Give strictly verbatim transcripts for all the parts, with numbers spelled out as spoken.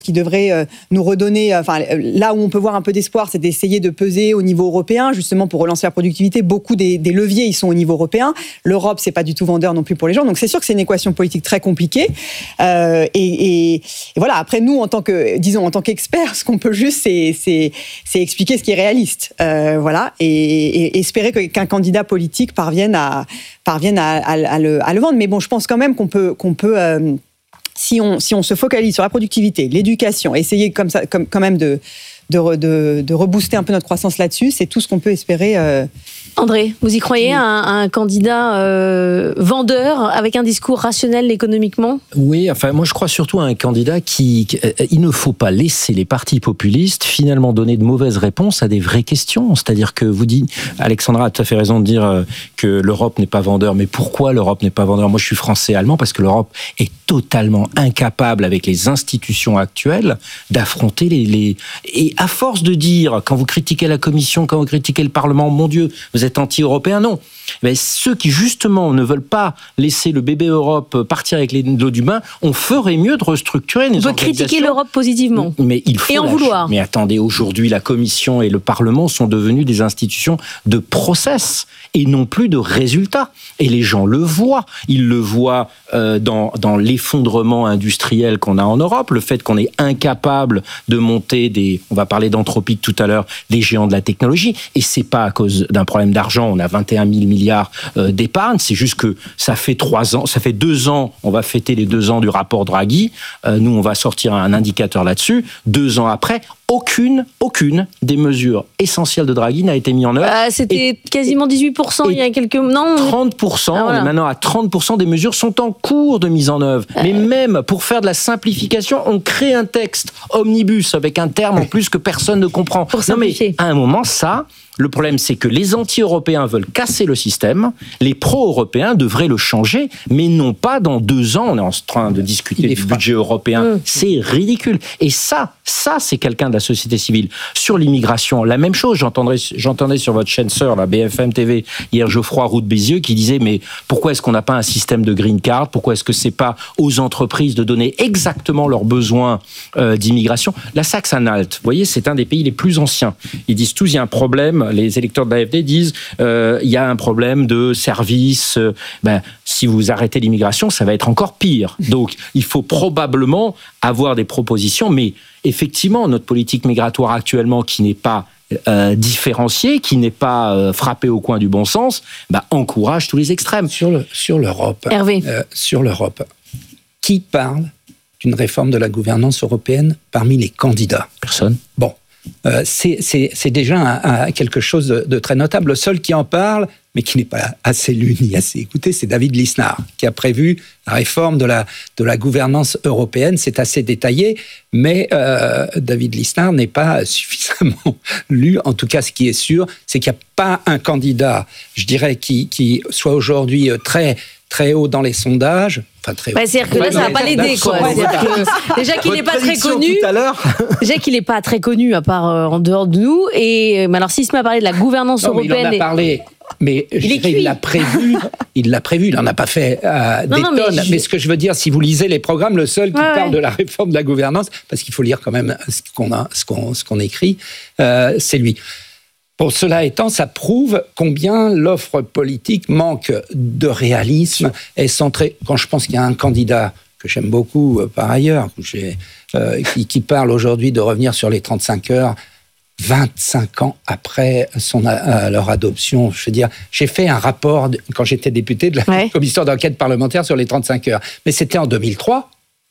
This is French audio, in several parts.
qui devrait euh, nous redonner, enfin là où on peut voir un peu d'espoir, c'est d'essayer de peser au niveau européen, justement pour relancer la productivité. Beaucoup des, des leviers, ils sont au niveau européen. L'Europe, c'est pas du tout vendeur non plus pour les gens. Donc c'est sûr que c'est une équation politique très compliquée. Euh, et, et, et voilà. Après nous, en tant que, disons, en tant qu'experts, ce qu'on peut juste, c'est, c'est, c'est expliquer ce qui est réaliste. Euh, voilà, et, et espérer que, qu'un candidat politique parvienne à, parvienne à, à, à, le, à le vendre. Mais bon, je pense quand même qu'on peut, qu'on peut. Euh, Si on, si on se focalise sur la productivité, l'éducation, essayer comme ça, comme, quand même de, de, de, de rebooster un peu notre croissance là-dessus, c'est tout ce qu'on peut espérer. Euh... André, vous y croyez, un, un candidat euh, vendeur avec un discours rationnel économiquement ? Oui, enfin moi je crois surtout à un candidat qui, qui euh, il ne faut pas laisser les partis populistes finalement donner de mauvaises réponses à des vraies questions. C'est-à-dire que vous dites, Alexandra a tout à fait raison de dire euh, que l'Europe n'est pas vendeur, mais pourquoi l'Europe n'est pas vendeur ? Moi je suis français et allemand parce que l'Europe est totalement incapable avec les institutions actuelles d'affronter les, les... Et à force de dire, quand vous critiquez la Commission, quand vous critiquez le Parlement, mon Dieu, vous êtes anti-européen, non. Mais ceux qui justement ne veulent pas laisser le bébé Europe partir avec l'eau du bain, on ferait mieux de restructurer les organisations. On peut critiquer l'Europe positivement. Mais il faut et en la... vouloir. Mais attendez, aujourd'hui, la Commission et le Parlement sont devenus des institutions de process et non plus de résultats. Et les gens le voient. Ils le voient euh, dans, dans l'effondrement industriel qu'on a en Europe, le fait qu'on est incapable de monter des, on va parler d'Anthropic tout à l'heure, des géants de la technologie. Et c'est pas à cause d'un problème d'argent. On a vingt et un mille milliards euh, d'épargne. C'est juste que ça fait trois ans, ça fait deux ans. On va fêter les deux ans du rapport Draghi. Euh, nous, on va sortir un indicateur là-dessus. Deux ans après, aucune, aucune des mesures essentielles de Draghi n'a été mise en œuvre. Euh, c'était et, quasiment dix-huit pour cent il y a quelques... Non, trente pour cent, ah, voilà. On est maintenant à trente pour cent des mesures sont en cours de mise en œuvre. Euh... Mais même pour faire de la simplification, on crée un texte omnibus avec un terme en plus que personne ne comprend. Pour simplifier. Non mais à un moment, ça... Le problème, c'est que les anti-européens veulent casser le système, les pro-européens devraient le changer, mais non pas dans deux ans, on est en train de discuter du budget européen. Mmh. C'est ridicule. Et ça, ça, c'est quelqu'un de la société civile. Sur l'immigration, la même chose. J'entendais, j'entendais sur votre chaîne sœur, la B F M T V, hier Geoffroy Roux de Bézieux, qui disait, mais pourquoi est-ce qu'on n'a pas un système de green card ? Pourquoi est-ce que c'est pas aux entreprises de donner exactement leurs besoins euh, d'immigration ? La Saxe-Anhalt, vous voyez, c'est un des pays les plus anciens. Ils disent tous, il y a un problème. Les électeurs de l'A F D disent euh, il y a un problème de service. Euh, ben, si vous arrêtez l'immigration, ça va être encore pire. Donc, il faut probablement avoir des propositions. Mais effectivement, notre politique migratoire actuellement, qui n'est pas euh, différenciée, qui n'est pas euh, frappée au coin du bon sens, ben, encourage tous les extrêmes. Sur, le, sur l'Europe, Hervé. Euh, sur l'Europe, qui parle d'une réforme de la gouvernance européenne parmi les candidats ? Personne. Bon. Euh, c'est, c'est, c'est déjà un, un, quelque chose de, de très notable. Le seul qui en parle, mais qui n'est pas assez lu ni assez écouté, c'est David Lisnard, qui a prévu la réforme de la, de la gouvernance européenne. C'est assez détaillé, mais euh, David Lisnard n'est pas suffisamment lu. En tout cas, ce qui est sûr, c'est qu'il n'y a pas un candidat, je dirais, qui, qui soit aujourd'hui très... très haut dans les sondages. Enfin, très haut. Bah, c'est-à-dire que là, ça va pas l'aider, quoi. Que, déjà qu'il n'est pas très connu. Tout à l'heure. Déjà qu'il n'est pas très connu, à part euh, en dehors de nous. Et, mais alors, s'il se met à parler de la gouvernance non, européenne. Mais il en a parlé. Mais je il, dirais, il l'a prévu. Il l'a prévu. Il n'en a pas fait euh, non, des non, tonnes. Mais, je... mais ce que je veux dire, si vous lisez les programmes, le seul qui ouais, parle ouais. de la réforme de la gouvernance, parce qu'il faut lire quand même ce qu'on a, ce qu'on, ce qu'on écrit, euh, c'est lui. Pour cela étant, ça prouve combien l'offre politique manque de réalisme, est centrée. Quand je pense qu'il y a un candidat que j'aime beaucoup euh, par ailleurs, j'ai, euh, qui, qui parle aujourd'hui de revenir sur les trente-cinq heures, vingt-cinq ans après son, euh, leur adoption. Je veux dire, j'ai fait un rapport, de, quand j'étais député, de la ouais. commission d'enquête parlementaire sur les trente-cinq heures. Mais c'était en deux mille trois.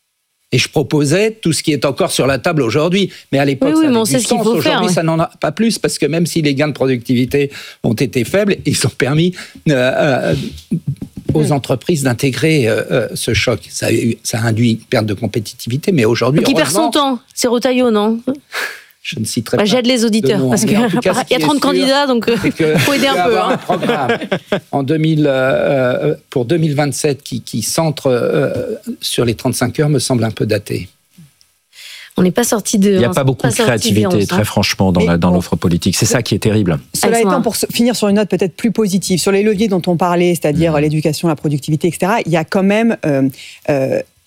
Et je proposais tout ce qui est encore sur la table aujourd'hui. Mais à l'époque, oui, oui, ça avait du sens. Aujourd'hui, faire, ouais. ça n'en a pas plus, parce que même si les gains de productivité ont été faibles, ils ont permis euh, euh, aux mmh. entreprises d'intégrer euh, ce choc. Ça a, eu, ça a induit une perte de compétitivité, mais aujourd'hui... Qui perd son temps ? C'est Retailleau, non ? Je ne citerai bah, pas. J'aide les auditeurs, parce qu'il y a trente candidats, donc il faut aider un peu. Hein. Un programme en deux mille, euh, pour deux mille vingt-sept qui, qui centre euh, sur les trente-cinq heures me semble un peu daté. On n'est pas sorti de... Il n'y a pas beaucoup de créativité, très franchement, dans, la, dans bon, l'offre politique. C'est ça qui est terrible. Cela étant, pour finir sur une note peut-être plus positive, sur les leviers dont on parlait, c'est-à-dire mmh. l'éducation, la productivité, et cetera, il y a quand même... Euh, euh,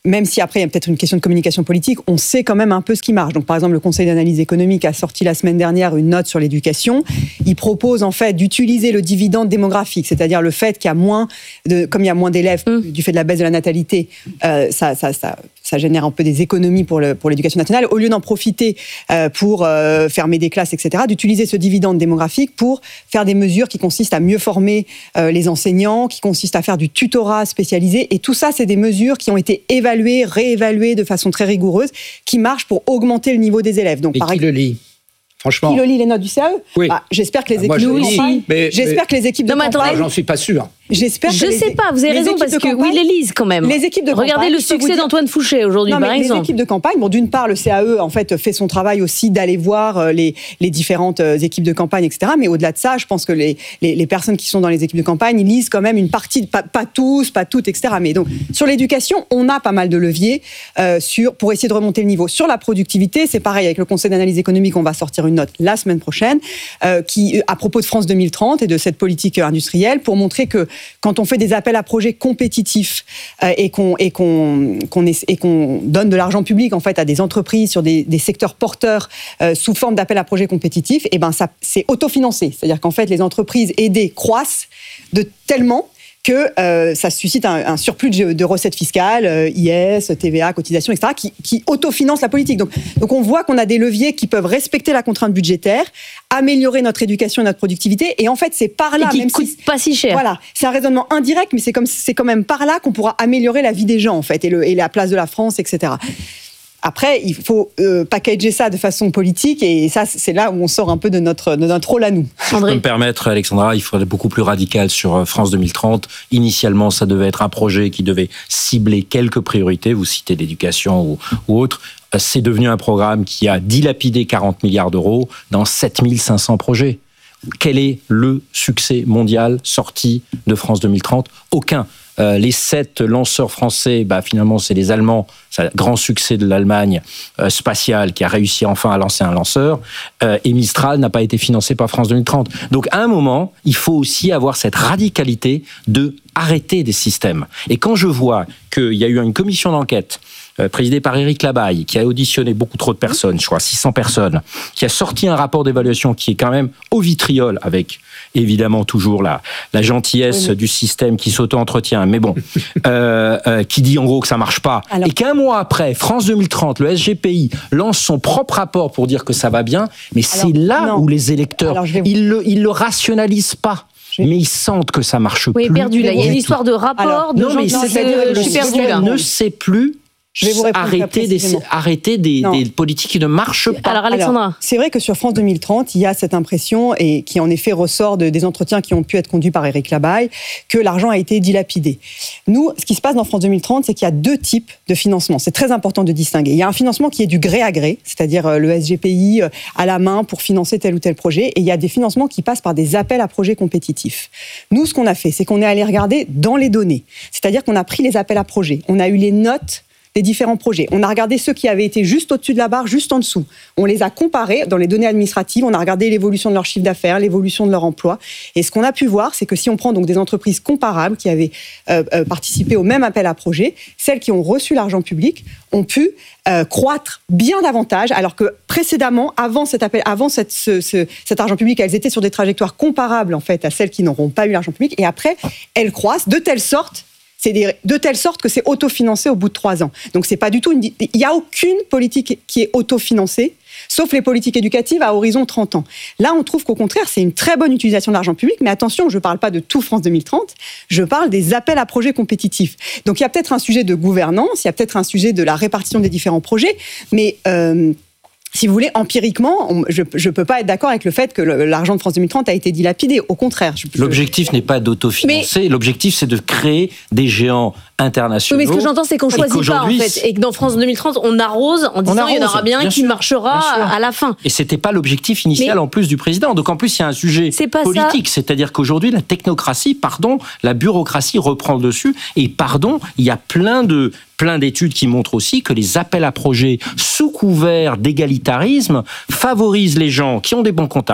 même si après il y a peut-être une question de communication politique, on sait quand même un peu ce qui marche. Donc par exemple, le Conseil d'analyse économique a sorti la semaine dernière une note sur l'éducation. Il propose en fait d'utiliser le dividende démographique, c'est-à-dire le fait qu'il y a moins de, comme il y a moins d'élèves mmh. du fait de la baisse de la natalité, euh, ça, ça, ça, ça génère un peu des économies pour, le, pour l'éducation nationale. Au lieu d'en profiter euh, pour euh, fermer des classes, et cetera, d'utiliser ce dividende démographique pour faire des mesures qui consistent à mieux former euh, les enseignants, qui consistent à faire du tutorat spécialisé. Et tout ça, c'est des mesures qui ont été évaluées, réévaluées de façon très rigoureuse, qui marchent pour augmenter le niveau des élèves. Donc, Et par qui exemple, le lit Franchement. Qui le lit les notes du C A E Oui. Bah, j'espère que les Moi, équipes je de lis, campagne. mais- J'espère mais- que les équipes de Non, mais campagne. attendez, J'en suis pas sûr. J'espère que Je les- sais pas, vous avez les raison, équipes parce de que campagne- oui, les lisent quand même. Les équipes de Regardez campagne, le je peux vous succès dire- d'Antoine Fouché aujourd'hui, Non, par mais exemple. les équipes de campagne, bon, d'une part, le C A E en fait fait son travail aussi d'aller voir euh, les, les différentes euh, équipes de campagne, et cetera. Mais au-delà de ça, je pense que les, les, les personnes qui sont dans les équipes de campagne, ils lisent quand même une partie, pas, pas tous, pas toutes, et cetera. Mais donc, sur l'éducation, on a pas mal de leviers euh, sur, pour essayer de remonter le niveau. Sur la productivité, c'est pareil, avec le Conseil d'analyse économique, on va sortir une note la semaine prochaine euh, qui, à propos de France deux mille trente et de cette politique industrielle, pour montrer que quand on fait des appels à projets compétitifs euh, et qu'on et qu'on qu'on est, et qu'on donne de l'argent public en fait à des entreprises sur des, des secteurs porteurs euh, sous forme d'appels à projets compétitifs, et ben ça c'est autofinancé, c'est-à-dire qu'en fait les entreprises aidées croissent de tellement que euh, ça suscite un, un surplus de, de recettes fiscales, euh, I S, T V A, cotisations, et cetera, qui, qui autofinancent la politique. Donc, donc on voit qu'on a des leviers qui peuvent respecter la contrainte budgétaire, améliorer notre éducation et notre productivité, et en fait c'est par là, Et qui même coûte si pas si cher. voilà, c'est un raisonnement indirect, mais c'est comme c'est quand même par là qu'on pourra améliorer la vie des gens en fait, et, le, et la place de la France, et cetera. Après, il faut euh, packager ça de façon politique, et ça, c'est là où on sort un peu de notre, de notre rôle à nous. Si je peux me permettre, Alexandra, il faudrait beaucoup plus radical sur France deux mille trente. Initialement, ça devait être un projet qui devait cibler quelques priorités. Vous citez l'éducation ou, ou autre. C'est devenu un programme qui a dilapidé quarante milliards d'euros dans sept mille cinq cents projets. Quel est le succès mondial sorti de France deux mille trente ? Aucun. Euh, les sept lanceurs français, bah, finalement, c'est les Allemands. C'est un grand succès de l'Allemagne euh, spatiale qui a réussi enfin à lancer un lanceur. Euh, et Mistral n'a pas été financé par France deux mille trente. Donc, à un moment, il faut aussi avoir cette radicalité de arrêter des systèmes. Et quand je vois qu'il y a eu une commission d'enquête euh, présidée par Éric Labaille, qui a auditionné beaucoup trop de personnes, je crois six cents personnes, qui a sorti un rapport d'évaluation qui est quand même au vitriol, avec évidemment toujours la, la gentillesse oui, mais... du système qui s'auto-entretient, mais bon, euh, euh, qui dit en gros que ça marche pas. Alors... Et qu'un mois après, France deux mille trente, le S G P I lance son propre rapport pour dire que ça va bien, mais Alors, c'est là non. où les électeurs, vais... ils le, ils le rationalisent pas. Mais ils sentent que ça marche oui, plus. perdu là. Il y a une histoire de rapport. Alors, de non, gens mais qui c'est-à-dire que je suis perdu là. ne sait plus. Je vais vous arrêter des, arrêter des, des politiques qui ne marchent pas. Alors, Alexandra. Alors, c'est vrai que sur France deux mille trente, il y a cette impression, et qui en effet ressort de, des entretiens qui ont pu être conduits par Éric Labaille, que l'argent a été dilapidé. Nous, ce qui se passe dans France deux mille trente, c'est qu'il y a deux types de financement. C'est très important de distinguer. Il y a un financement qui est du gré à gré, c'est-à-dire le S G P I à la main pour financer tel ou tel projet, et il y a des financements qui passent par des appels à projets compétitifs. Nous, ce qu'on a fait, c'est qu'on est allé regarder dans les données. C'est-à-dire qu'on a pris les appels à projets, on a eu les notes des différents projets. On a regardé ceux qui avaient été juste au-dessus de la barre, juste en dessous. On les a comparés dans les données administratives, on a regardé l'évolution de leur chiffre d'affaires, l'évolution de leur emploi. Et ce qu'on a pu voir, c'est que si on prend donc des entreprises comparables qui avaient euh, euh, participé au même appel à projet, celles qui ont reçu l'argent public ont pu euh, croître bien davantage, alors que précédemment, avant cet appel, avant cette, ce, ce, cet argent public, elles étaient sur des trajectoires comparables en fait à celles qui n'auront pas eu l'argent public. Et après, elles croissent de telle sorte C'est des, de telle sorte que c'est autofinancé au bout de trois ans. Donc c'est pas du tout une, il n'y a aucune politique qui est autofinancée, sauf les politiques éducatives à horizon trente ans. Là, on trouve qu'au contraire, c'est une très bonne utilisation de l'argent public, mais attention, je ne parle pas de tout France deux mille trente, je parle des appels à projets compétitifs. Donc il y a peut-être un sujet de gouvernance, il y a peut-être un sujet de la répartition des différents projets, mais euh, si vous voulez, empiriquement, on, je ne peux pas être d'accord avec le fait que le, l'argent de France deux mille trente a été dilapidé. Au contraire. Je, L'objectif je... n'est pas d'autofinancer. Mais... L'objectif, c'est de créer des géants internationaux. Oui, mais ce que j'entends, c'est qu'on ne choisit pas, en fait. Et que dans France deux mille trente, on arrose en disant qu'il y en aura bien, bien qui sûr, marchera à la fin. Et ce n'était pas l'objectif initial, mais... en plus, du président. Donc, en plus, il y a un sujet politique. Ça. C'est-à-dire qu'aujourd'hui, la technocratie, pardon, la bureaucratie reprend le dessus. Et pardon, il y a plein de... plein d'études qui montrent aussi que les appels à projets sous couvert d'égalitarisme favorisent les gens qui ont des bons contacts,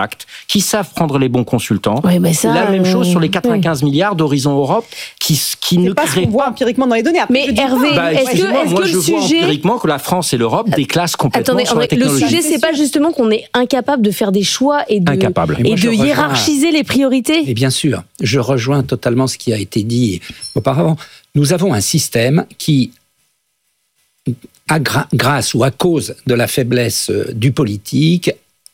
qui savent prendre les bons consultants. Oui, mais ça, la même chose sur les euh, quatre-vingt-quinze oui. milliards d'Horizon Europe qui, qui ne pas créent ce qu'on voit pas... empiriquement dans les données. Après, mais Hervé, bah, est-ce que, est-ce moi, que je le vois sujet... empiriquement que la France et l'Europe déclassent complètement Attendez, sur la technologie. Le sujet, c'est pas justement qu'on est incapable de faire des choix et de, Incapable. et moi, de hiérarchiser rejoins... les priorités. Et bien sûr, je rejoins totalement ce qui a été dit auparavant. Nous avons un système qui, à gra- grâce ou à cause de la faiblesse du politique,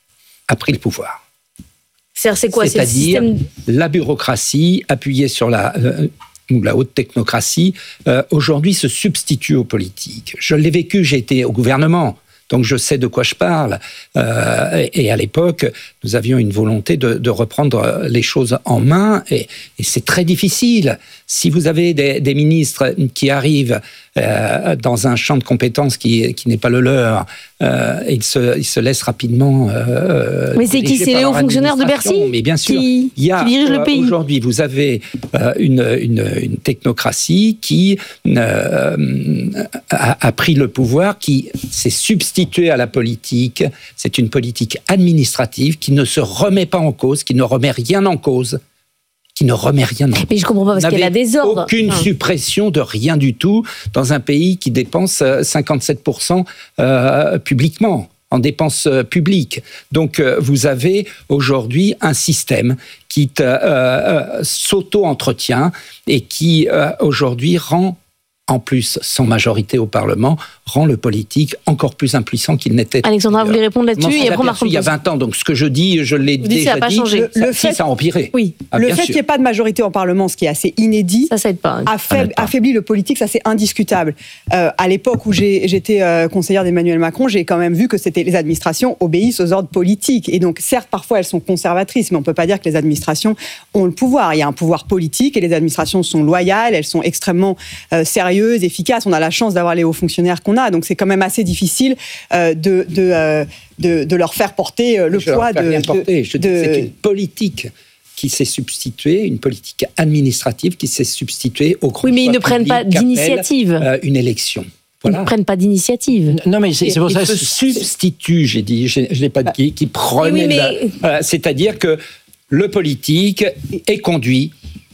a pris le pouvoir. C'est-à-dire, c'est quoi, C'est-à-dire c'est le système... la bureaucratie appuyée sur la... Euh, ou la haute technocratie, euh, aujourd'hui se substitue aux politiques. Je l'ai vécu, j'ai été au gouvernement, donc je sais de quoi je parle. Euh, et, et à l'époque, nous avions une volonté de, de reprendre les choses en main, et, et c'est très difficile. Si vous avez des, des ministres qui arrivent euh, dans un champ de compétences qui, qui n'est pas le leur, euh, ils, se, ils se laissent rapidement... Euh, mais c'est qui? C'est les hauts fonctionnaires de Bercy? Mais bien sûr, qui, il y a, qui dirigent le pays. Aujourd'hui, vous avez euh, une, une, une technocratie qui euh, a, a pris le pouvoir, qui s'est substituée à la politique. C'est une politique administrative qui ne se remet pas en cause, qui ne remet rien en cause. qui ne remet rien en cause. Mais je comprends pas, parce qu'il y a des ordres. Aucune enfin. suppression de rien du tout dans un pays qui dépense cinquante-sept pour cent euh, publiquement, en dépenses publiques. Donc, euh, vous avez aujourd'hui un système qui te, euh, euh, s'auto-entretient et qui, euh, aujourd'hui, rend, en plus, sans majorité au Parlement, rend le politique encore plus impuissant qu'il n'était. Alexandra, vous voulez répondre là-dessus? Il y a vingt ans, donc ce que je dis, je l'ai vous déjà ça a pas dit. Changé. Le, le ça, fait, si, ça a empiré. Oui, ah, le fait qu'il n'y ait pas de majorité au Parlement, ce qui est assez inédit, ça, ça aide pas. Affaib, pas. affaiblit le politique, ça c'est indiscutable. Euh, à l'époque où j'ai, j'étais euh, conseillère d'Emmanuel Macron, j'ai quand même vu que c'était les administrations obéissent aux ordres politiques. Et donc, certes, parfois elles sont conservatrices, mais on ne peut pas dire que les administrations ont le pouvoir. Il y a un pouvoir politique et les administrations sont loyales, elles sont extrêmement euh, sérieuses, efficaces. On a la chance d'avoir les hauts fonctionnaires qu'on a, donc c'est quand même assez difficile euh, de, de, euh, de, de leur faire porter euh, le je poids leur fais de, rien porter. Je de, dis que c'est de... une politique qui s'est substituée, une politique administrative qui s'est substituée au grand Oui, mais ils ne prennent pas d'initiative. Euh, une élection. Voilà. Ils ne prennent pas d'initiative. Non, mais c'est, c'est pour ils ça se substituent, j'ai dit, je n'ai pas dit qui prenait. Oui, mais... la, euh, c'est-à-dire que le politique est conduit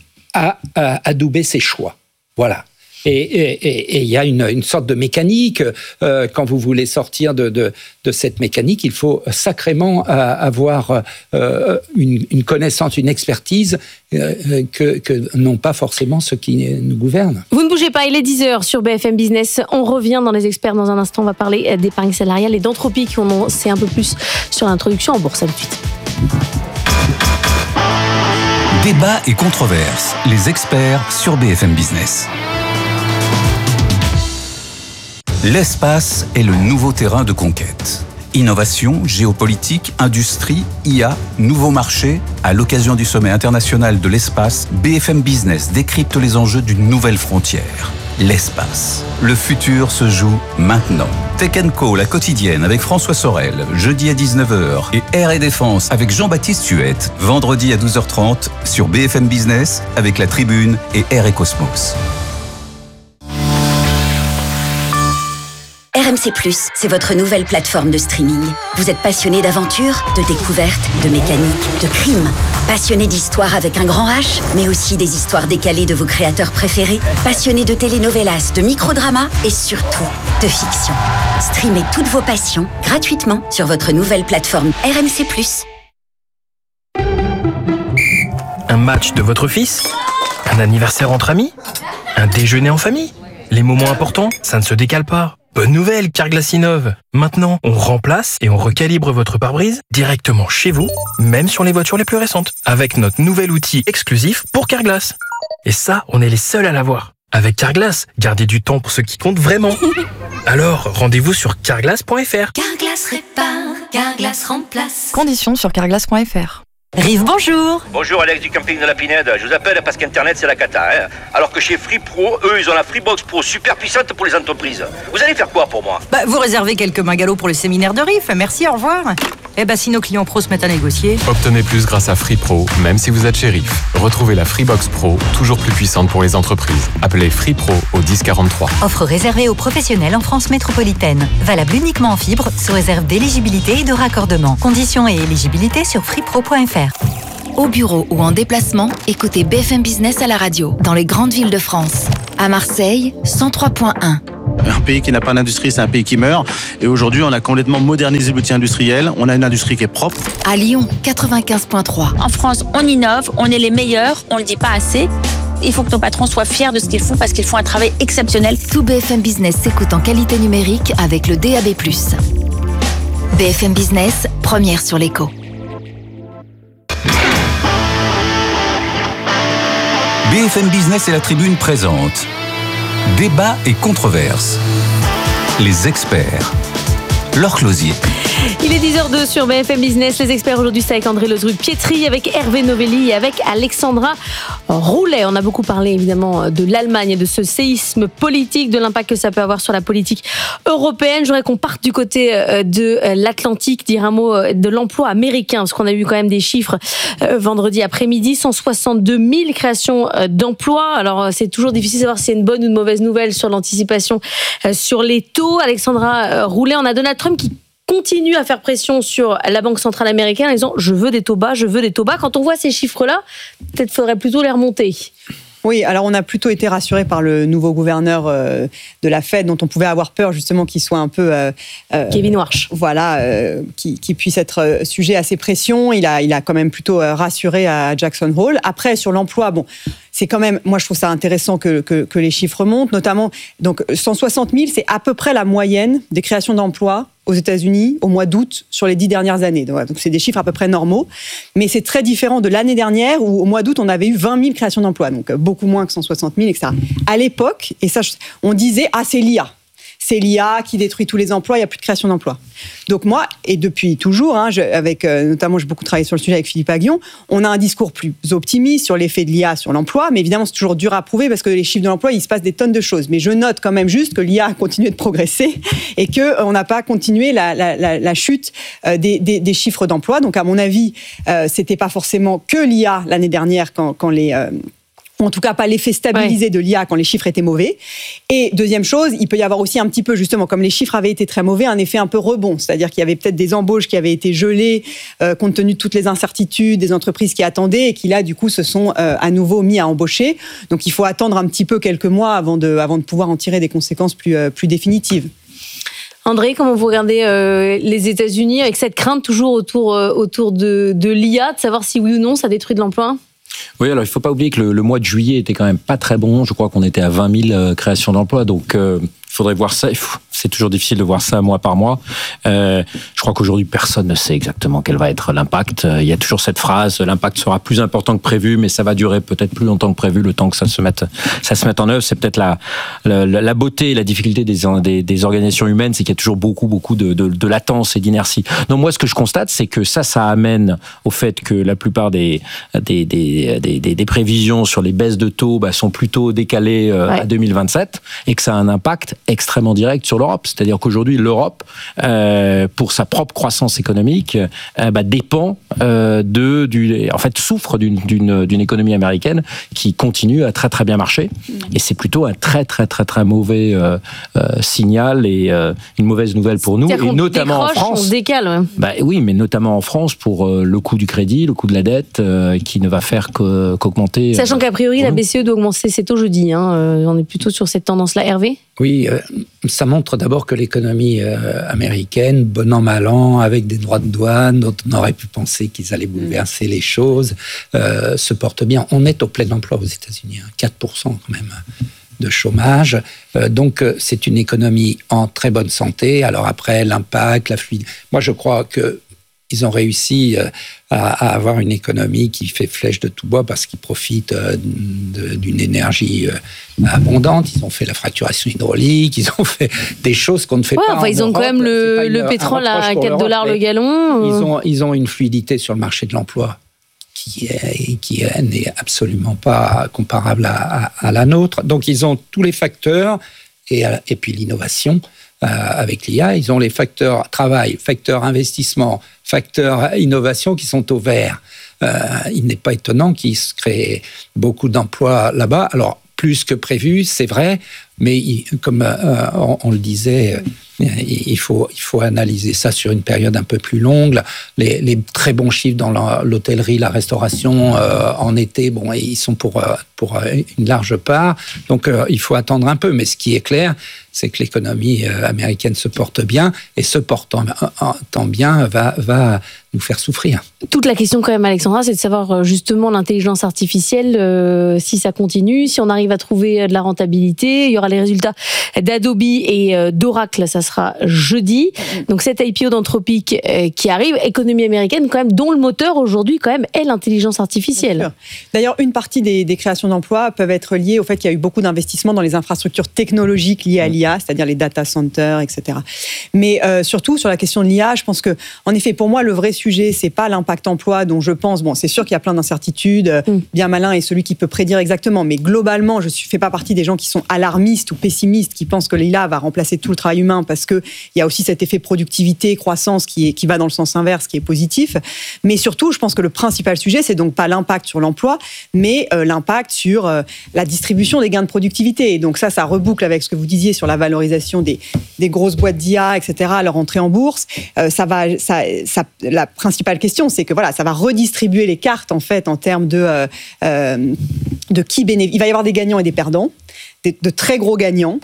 à, à adouber ses choix. Voilà. Et il y a une, une sorte de mécanique. Euh, quand vous voulez sortir de, de, de cette mécanique, il faut sacrément euh, avoir euh, une, une connaissance, une expertise euh, que, que n'ont pas forcément ceux qui nous gouvernent. Vous ne bougez pas, il est dix heures sur B F M Business. On revient dans les experts dans un instant. On va parler d'épargne salariale et d'entropie qui en sait un peu plus sur l'introduction en bourse. À tout de suite. Débat et controverses. Les experts sur B F M Business. L'espace est le nouveau terrain de conquête. Innovation, géopolitique, industrie, I A, nouveaux marchés. À l'occasion du sommet international de l'espace, B F M Business décrypte les enjeux d'une nouvelle frontière. L'espace. Le futur se joue maintenant. Tech and Co, la quotidienne avec François Sorel, jeudi à dix-neuf heures. Et Air et Défense avec Jean-Baptiste Huette, vendredi à douze heures trente sur B F M Business avec La Tribune et Air et Cosmos. R M C plus, c'est votre nouvelle plateforme de streaming. Vous êtes passionné d'aventure, de découverte, de mécanique, de crime. Passionné d'histoire avec un grand H, mais aussi des histoires décalées de vos créateurs préférés. Passionné de telenovelas, de microdramas et surtout de fiction. Streamez toutes vos passions gratuitement sur votre nouvelle plateforme R M C plus. Un match de votre fils? Un anniversaire entre amis? Un déjeuner en famille? Les moments importants, ça ne se décale pas. Bonne nouvelle, Carglass innove. Maintenant, on remplace et on recalibre votre pare-brise directement chez vous, même sur les voitures les plus récentes, avec notre nouvel outil exclusif pour Carglass. Et ça, on est les seuls à l'avoir. Avec Carglass, gardez du temps pour ce qui compte vraiment. Alors, rendez-vous sur carglass point f r. Carglass répare, Carglass remplace. Conditions sur carglass point f r. Rive, bonjour. Bonjour, Alex du camping de la Pinède. Je vous appelle parce qu'Internet, c'est la cata. Hein. Alors que chez Free Pro, eux, ils ont la Freebox Pro super puissante pour les entreprises. Vous allez faire quoi pour moi? Bah, vous réservez quelques bungalows pour le séminaire de Rive. Merci, au revoir. Eh ben, si nos clients pros se mettent à négocier... Obtenez plus grâce à Free Pro, même si vous êtes chez Rif. Retrouvez la Freebox Pro, toujours plus puissante pour les entreprises. Appelez Free Pro au dix quarante-trois. Offre réservée aux professionnels en France métropolitaine. Valable uniquement en fibre, sous réserve d'éligibilité et de raccordement. Conditions et éligibilité sur freepro point f r. Au bureau ou en déplacement, écoutez B F M Business à la radio, dans les grandes villes de France. À Marseille, cent trois point un. Un pays qui n'a pas d'industrie, c'est un pays qui meurt. Et aujourd'hui, on a complètement modernisé l'outil industriel. On a une industrie qui est propre. À Lyon, quatre-vingt-quinze virgule trois. En France, on innove, on est les meilleurs, on ne le dit pas assez. Il faut que nos patrons soient fiers de ce qu'ils font parce qu'ils font un travail exceptionnel. Tout B F M Business s'écoute en qualité numérique avec le D A B plus. B F M Business, première sur l'écho. B F M Business et la Tribune présente Débat et controverses. Les experts. Laure Closier. Il est dix heures deux sur B F M Business. Les experts aujourd'hui, c'est avec André Ledru-Pietri, avec Hervé Novelli et avec Alexandra Roulet. On a beaucoup parlé évidemment de l'Allemagne et de ce séisme politique, de l'impact que ça peut avoir sur la politique européenne. Je voudrais qu'on parte du côté de l'Atlantique, dire un mot de l'emploi américain, parce qu'on a eu quand même des chiffres vendredi après-midi, cent soixante-deux mille créations d'emplois. Alors c'est toujours difficile de savoir si c'est une bonne ou une mauvaise nouvelle sur l'anticipation sur les taux. Alexandra Roulet, on a Donald Trump qui continue à faire pression sur la Banque centrale américaine en disant « je veux des taux bas, je veux des taux bas ». Quand on voit ces chiffres-là, peut-être faudrait plutôt les remonter. Oui, alors on a plutôt été rassurés par le nouveau gouverneur euh, de la Fed, dont on pouvait avoir peur justement qu'il soit un peu... Euh, euh, Kevin Warsh. Voilà, euh, qui, qui puisse être sujet à ces pressions. Il a, il a quand même plutôt rassuré à Jackson Hole. Après, sur l'emploi, bon, c'est quand même... Moi, je trouve ça intéressant que, que, que les chiffres montent, notamment... Donc, cent soixante mille, c'est à peu près la moyenne des créations d'emplois aux États-Unis au mois d'août sur les dix dernières années. Donc, c'est des chiffres à peu près normaux. Mais c'est très différent de l'année dernière où au mois d'août, on avait eu vingt mille créations d'emplois. Donc, beaucoup moins que cent soixante mille, et cetera. À l'époque, et ça, on disait « Ah, c'est l'I A ». C'est l'I A qui détruit tous les emplois, il n'y a plus de création d'emplois. Donc moi, et depuis toujours, hein, je, avec, euh, notamment j'ai beaucoup travaillé sur le sujet avec Philippe Aghion, on a un discours plus optimiste sur l'effet de l'I A sur l'emploi, mais évidemment c'est toujours dur à prouver parce que les chiffres de l'emploi, il se passe des tonnes de choses. Mais je note quand même juste que l'I A a continué de progresser et qu'on euh, n'a pas continué la, la, la, la chute euh, des, des, des chiffres d'emploi. Donc à mon avis, euh, c'était pas forcément que l'I A l'année dernière quand, quand les... Euh, en tout cas pas l'effet stabilisé ouais. de l'I A quand les chiffres étaient mauvais. Et deuxième chose, il peut y avoir aussi un petit peu, justement, comme les chiffres avaient été très mauvais, un effet un peu rebond. C'est-à-dire qu'il y avait peut-être des embauches qui avaient été gelées euh, compte tenu de toutes les incertitudes des entreprises qui attendaient et qui, là, du coup, se sont euh, à nouveau mis à embaucher. Donc, il faut attendre un petit peu quelques mois avant de, avant de pouvoir en tirer des conséquences plus, euh, plus définitives. André, comment vous regardez euh, les États-Unis avec cette crainte toujours autour, euh, autour de, de l'I A, de savoir si oui ou non ça détruit de l'emploi ? Oui, alors il ne faut pas oublier que le, le mois de juillet était quand même pas très bon. Je crois qu'on était à vingt mille euh, créations d'emplois. Donc, euh, il faudrait voir ça. C'est toujours difficile de voir ça mois par mois. Euh, je crois qu'aujourd'hui, personne ne sait exactement quel va être l'impact. Il y a toujours cette phrase, l'impact sera plus important que prévu, mais ça va durer peut-être plus longtemps que prévu, le temps que ça se mette, ça se mette en œuvre. C'est peut-être la, la, la beauté et la difficulté des, des, des organisations humaines, c'est qu'il y a toujours beaucoup, beaucoup de, de, de latence et d'inertie. Donc moi, ce que je constate, c'est que ça, ça amène au fait que la plupart des, des, des, des, des, des prévisions sur les baisses de taux bah, sont plutôt décalées euh, ouais. à deux mille vingt-sept et que ça a un impact extrêmement direct sur l'Europe. C'est-à-dire qu'aujourd'hui, l'Europe, euh, pour sa propre croissance économique, euh, bah, dépend euh, de, du, en fait, souffre d'une, d'une, d'une économie américaine qui continue à très très bien marcher. Et c'est plutôt un très très très très mauvais euh, euh, signal et euh, une mauvaise nouvelle pour nous, et notamment décroche, en France. On décale. Ouais. Bah oui, mais notamment en France pour euh, le coût du crédit, le coût de la dette, euh, qui ne va faire que, qu'augmenter. Sachant euh, qu'a priori, la B C E doit augmenter ses taux jeudi. Hein. Euh, on est plutôt sur cette tendance-là, Hervé. Oui, euh, ça montre d'abord que l'économie euh, américaine, bon an, mal an, avec des droits de douane dont on aurait pu penser qu'ils allaient bouleverser les choses, euh, se porte bien. On est au plein emploi aux États-Unis, hein, quatre pour cent quand même de chômage. Euh, donc, euh, c'est une économie en très bonne santé. Alors après, l'impact, la fluidité. Moi, je crois que ils ont réussi euh, à, à avoir une économie qui fait flèche de tout bois parce qu'ils profitent euh, de, d'une énergie euh, abondante. Ils ont fait la fracturation hydraulique, ils ont fait des choses qu'on ne fait ouais, pas enfin, en ils ont Europe. Quand même le, le pétrole à quatre dollars le gallon. Ils ont, ils ont une fluidité sur le marché de l'emploi qui est, qui est, n'est absolument pas comparable à, à, à la nôtre. Donc, ils ont tous les facteurs et, et puis l'innovation euh, avec l'I A. Ils ont les facteurs travail, facteurs investissement, facteurs innovation qui sont au vert. Euh, il n'est pas étonnant qu'il se crée beaucoup d'emplois là-bas. Alors, plus que prévu, c'est vrai, mais il, comme euh, on, on le disait, euh, il, faut, il faut analyser ça sur une période un peu plus longue. Les, les très bons chiffres dans la, l'hôtellerie, la restauration euh, en été, bon, ils sont pour, pour une large part. Donc, euh, il faut attendre un peu. Mais ce qui est clair, c'est que l'économie américaine se porte bien, et se portant bien va, va nous faire souffrir. Toute la question quand même, Alexandra, c'est de savoir justement l'intelligence artificielle, euh, si ça continue, si on arrive à trouver de la rentabilité. Il y aura les résultats d'Adobe et euh, d'Oracle, ça sera jeudi. Donc cette I P O d'Anthropic euh, qui arrive, économie américaine quand même, dont le moteur aujourd'hui quand même est l'intelligence artificielle. D'ailleurs, une partie des, des créations d'emplois peuvent être liées au fait qu'il y a eu beaucoup d'investissements dans les infrastructures technologiques liées à l'I A, c'est-à-dire les data centers, et cetera. Mais euh, surtout sur la question de l'I A, je pense que, en effet, pour moi, le vrai sujet, c'est pas l'impact emploi dont je pense. Bon, c'est sûr qu'il y a plein d'incertitudes. Mm. Bien malin est celui qui peut prédire exactement. Mais globalement, je ne fais pas partie des gens qui sont alarmistes ou pessimistes, qui pensent que l'I A va remplacer tout le travail humain, parce qu'il y a aussi cet effet productivité, croissance qui, est, qui va dans le sens inverse, qui est positif. Mais surtout, je pense que le principal sujet, c'est donc pas l'impact sur l'emploi, mais euh, l'impact sur euh, la distribution des gains de productivité. Et donc ça, ça reboucle avec ce que vous disiez sur la valorisation des, des grosses boîtes d'I A, et cetera, à leur entrée en bourse. Euh, ça va, ça, ça, la principale question, c'est que voilà, ça va redistribuer les cartes en fait en termes de, euh, euh, de qui bénéficie. Il va y avoir des gagnants et des perdants, des, de très gros gagnants.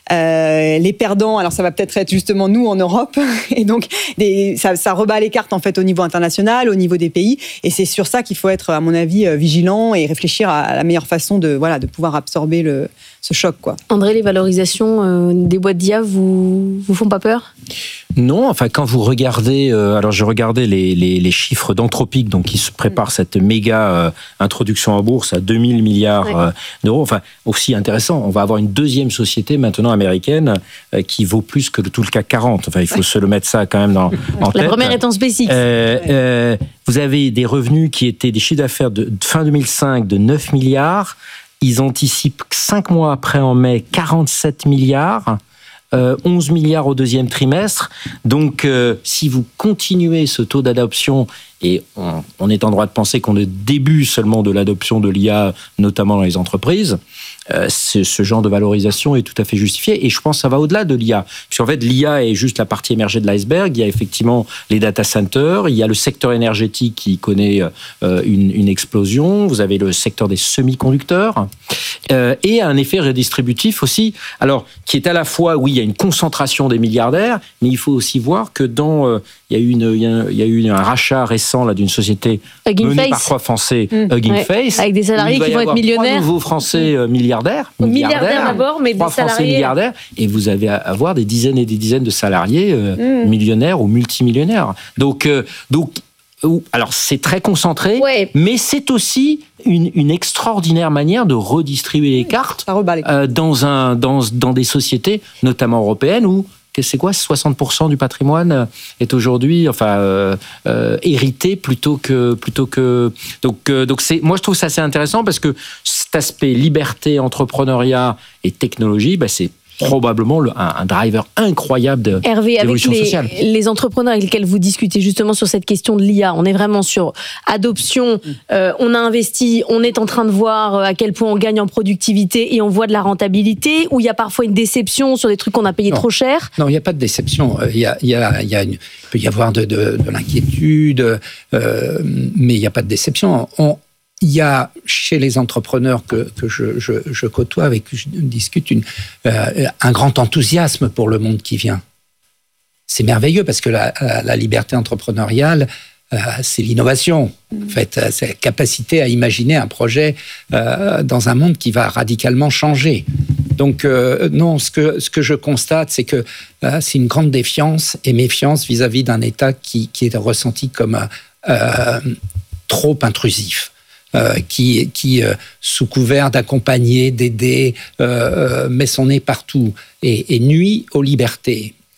Euh, les perdants, alors ça va peut-être être justement nous en Europe, et donc des, ça, ça rebat les cartes en fait au niveau international, au niveau des pays, et c'est sur ça qu'il faut être, à mon avis, vigilant et réfléchir à la meilleure façon de voilà de pouvoir absorber le ce choc, quoi. André, les valorisations euh, des boîtes d'I A vous vous font pas peur ? Non, enfin quand vous regardez, euh, alors je regardais les, les, les chiffres d'Anthropic, donc qui se prépare cette méga euh, introduction en bourse à deux mille milliards ouais. euh, d'euros. Enfin aussi intéressant, on va avoir une deuxième société maintenant américaine euh, qui vaut plus que tout le C A C quarante. Enfin il faut ouais. se le mettre ça quand même dans, en tête. La première est en SpaceX. Euh, euh, vous avez des revenus qui étaient des chiffres d'affaires de, de fin deux mille cinq de neuf milliards. Ils anticipent cinq mois après, en mai, quarante-sept milliards. Euh, onze milliards au deuxième trimestre. Donc, euh, si vous continuez ce taux d'adoption, et on, on est en droit de penser qu'on est au début seulement de l'adoption de l'I A, notamment dans les entreprises, euh, ce, ce genre de valorisation est tout à fait justifié. Et je pense que ça va au-delà de l'I A. Puisqu'en fait, l'I A est juste la partie émergée de l'iceberg. Il y a effectivement les data centers, il y a le secteur énergétique qui connaît euh, une, une explosion, vous avez le secteur des semi-conducteurs, euh, et un effet redistributif aussi, alors qui est à la fois, oui, il y a une concentration des milliardaires, mais il faut aussi voir que dans... Euh, il y a eu, une, il y a, il y a eu un rachat récent là, d'une société Hugging menée Face. par trois Français, mmh. Hugging ouais. Face. Avec des salariés qui vont être millionnaires. Trois nouveaux Français euh, milliardaires. Milliardaires, milliardaires d'abord, mais trois des salariés. Français milliardaires. Et vous allez avoir des dizaines et des dizaines de salariés euh, mmh. millionnaires ou multimillionnaires. Donc, euh, donc alors c'est très concentré, ouais. mais c'est aussi une, une extraordinaire manière de redistribuer les cartes euh, dans, un, dans, dans des sociétés, notamment européennes, où c'est quoi, soixante pour cent du patrimoine est aujourd'hui, enfin, euh, euh, hérité plutôt que, plutôt que. Donc, euh, donc c'est, moi je trouve ça assez intéressant parce que cet aspect liberté, entrepreneuriat et technologie, bah, c'est probablement le, un, un driver incroyable de, Hervé, d'évolution avec les, sociale. les entrepreneurs avec lesquels vous discutez justement sur cette question de l'I A, on est vraiment sur adoption, euh, on a investi, on est en train de voir à quel point on gagne en productivité et on voit de la rentabilité, ou il y a parfois une déception sur des trucs qu'on a payés non. trop cher? Non, il n'y a pas de déception. Il, y a, il, y a, il, y a une, il peut y avoir de, de, de l'inquiétude, euh, mais il n'y a pas de déception. On, Il y a chez les entrepreneurs que, que je, je, je côtoie, avec qui je discute, une, euh, un grand enthousiasme pour le monde qui vient. C'est merveilleux parce que la, la liberté entrepreneuriale, euh, c'est l'innovation. En fait, c'est la capacité à imaginer un projet euh, dans un monde qui va radicalement changer. Donc euh, non, ce que, ce que je constate, c'est que euh, c'est une grande défiance et méfiance vis-à-vis d'un État qui, qui est ressenti comme euh, trop intrusif. Euh, qui, qui euh, sous couvert d'accompagner, d'aider, euh, met son nez partout et, et nuit aux libertés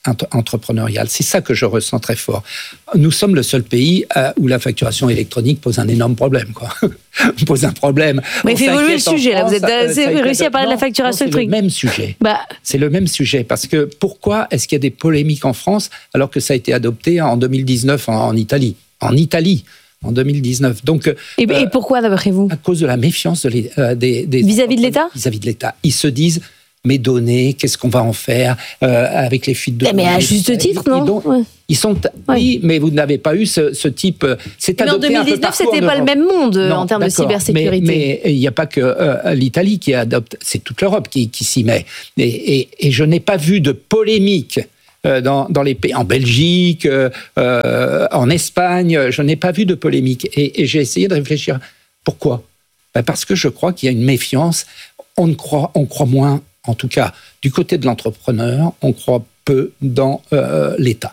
entrepreneuriale. C'est ça que je ressens très fort. Nous sommes le seul pays euh, où la facturation électronique pose un énorme problème, quoi. pose un problème. Mais il fait évoluer le sujet, là. Vous avez euh, réussi à parler non, de la facturation non, électronique. C'est le même sujet. Bah. C'est le même sujet. Parce que pourquoi est-ce qu'il y a des polémiques en France alors que ça a été adopté en deux mille dix-neuf en, en Italie? En Italie. En deux mille dix-neuf. Donc, et, euh, et pourquoi, d'après vous? À cause de la méfiance de les, euh, des, des... Vis-à-vis de l'État? Vis-à-vis de l'État. Ils se disent, mes données, qu'est-ce qu'on va en faire euh, avec les fuites de données? Mais à juste titre, non? donc, ouais. Ils sont... Ouais. Oui, mais vous n'avez pas eu ce, ce type... C'est mais en deux mille dix-neuf, c'était pas le même monde non, en termes de cybersécurité. Mais il n'y a pas que euh, l'Italie qui adopte, c'est toute l'Europe qui, qui s'y met. Et, et, et je n'ai pas vu de polémique Dans, dans les pays, en Belgique, euh, euh, en Espagne, je n'ai pas vu de polémique. Et, et j'ai essayé de réfléchir. Pourquoi? Ben parce que je crois qu'il y a une méfiance. On, ne croit, on croit moins, en tout cas, du côté de l'entrepreneur, on croit peu dans euh, l'État.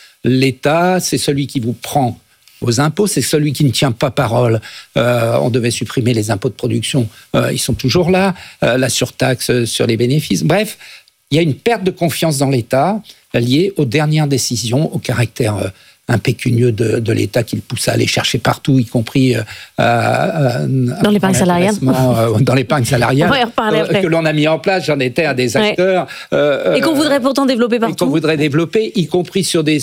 L'État, c'est celui qui vous prend vos impôts, c'est celui qui ne tient pas parole. Euh, on devait supprimer les impôts de production. Euh, ils sont toujours là. Euh, la surtaxe sur les bénéfices. Bref, il y a une perte de confiance dans l'État liée aux dernières décisions, au caractère euh, impécunieux de, de l'État qui le pousse à aller chercher partout, y compris euh, euh, dans l'épargne salariale. Euh, dans l'épargne salariale On va y reparler après. Que l'on a mis en place. J'en étais un des acteurs. Ouais. Euh, et qu'on voudrait pourtant développer partout. Et qu'on voudrait développer, y compris sur des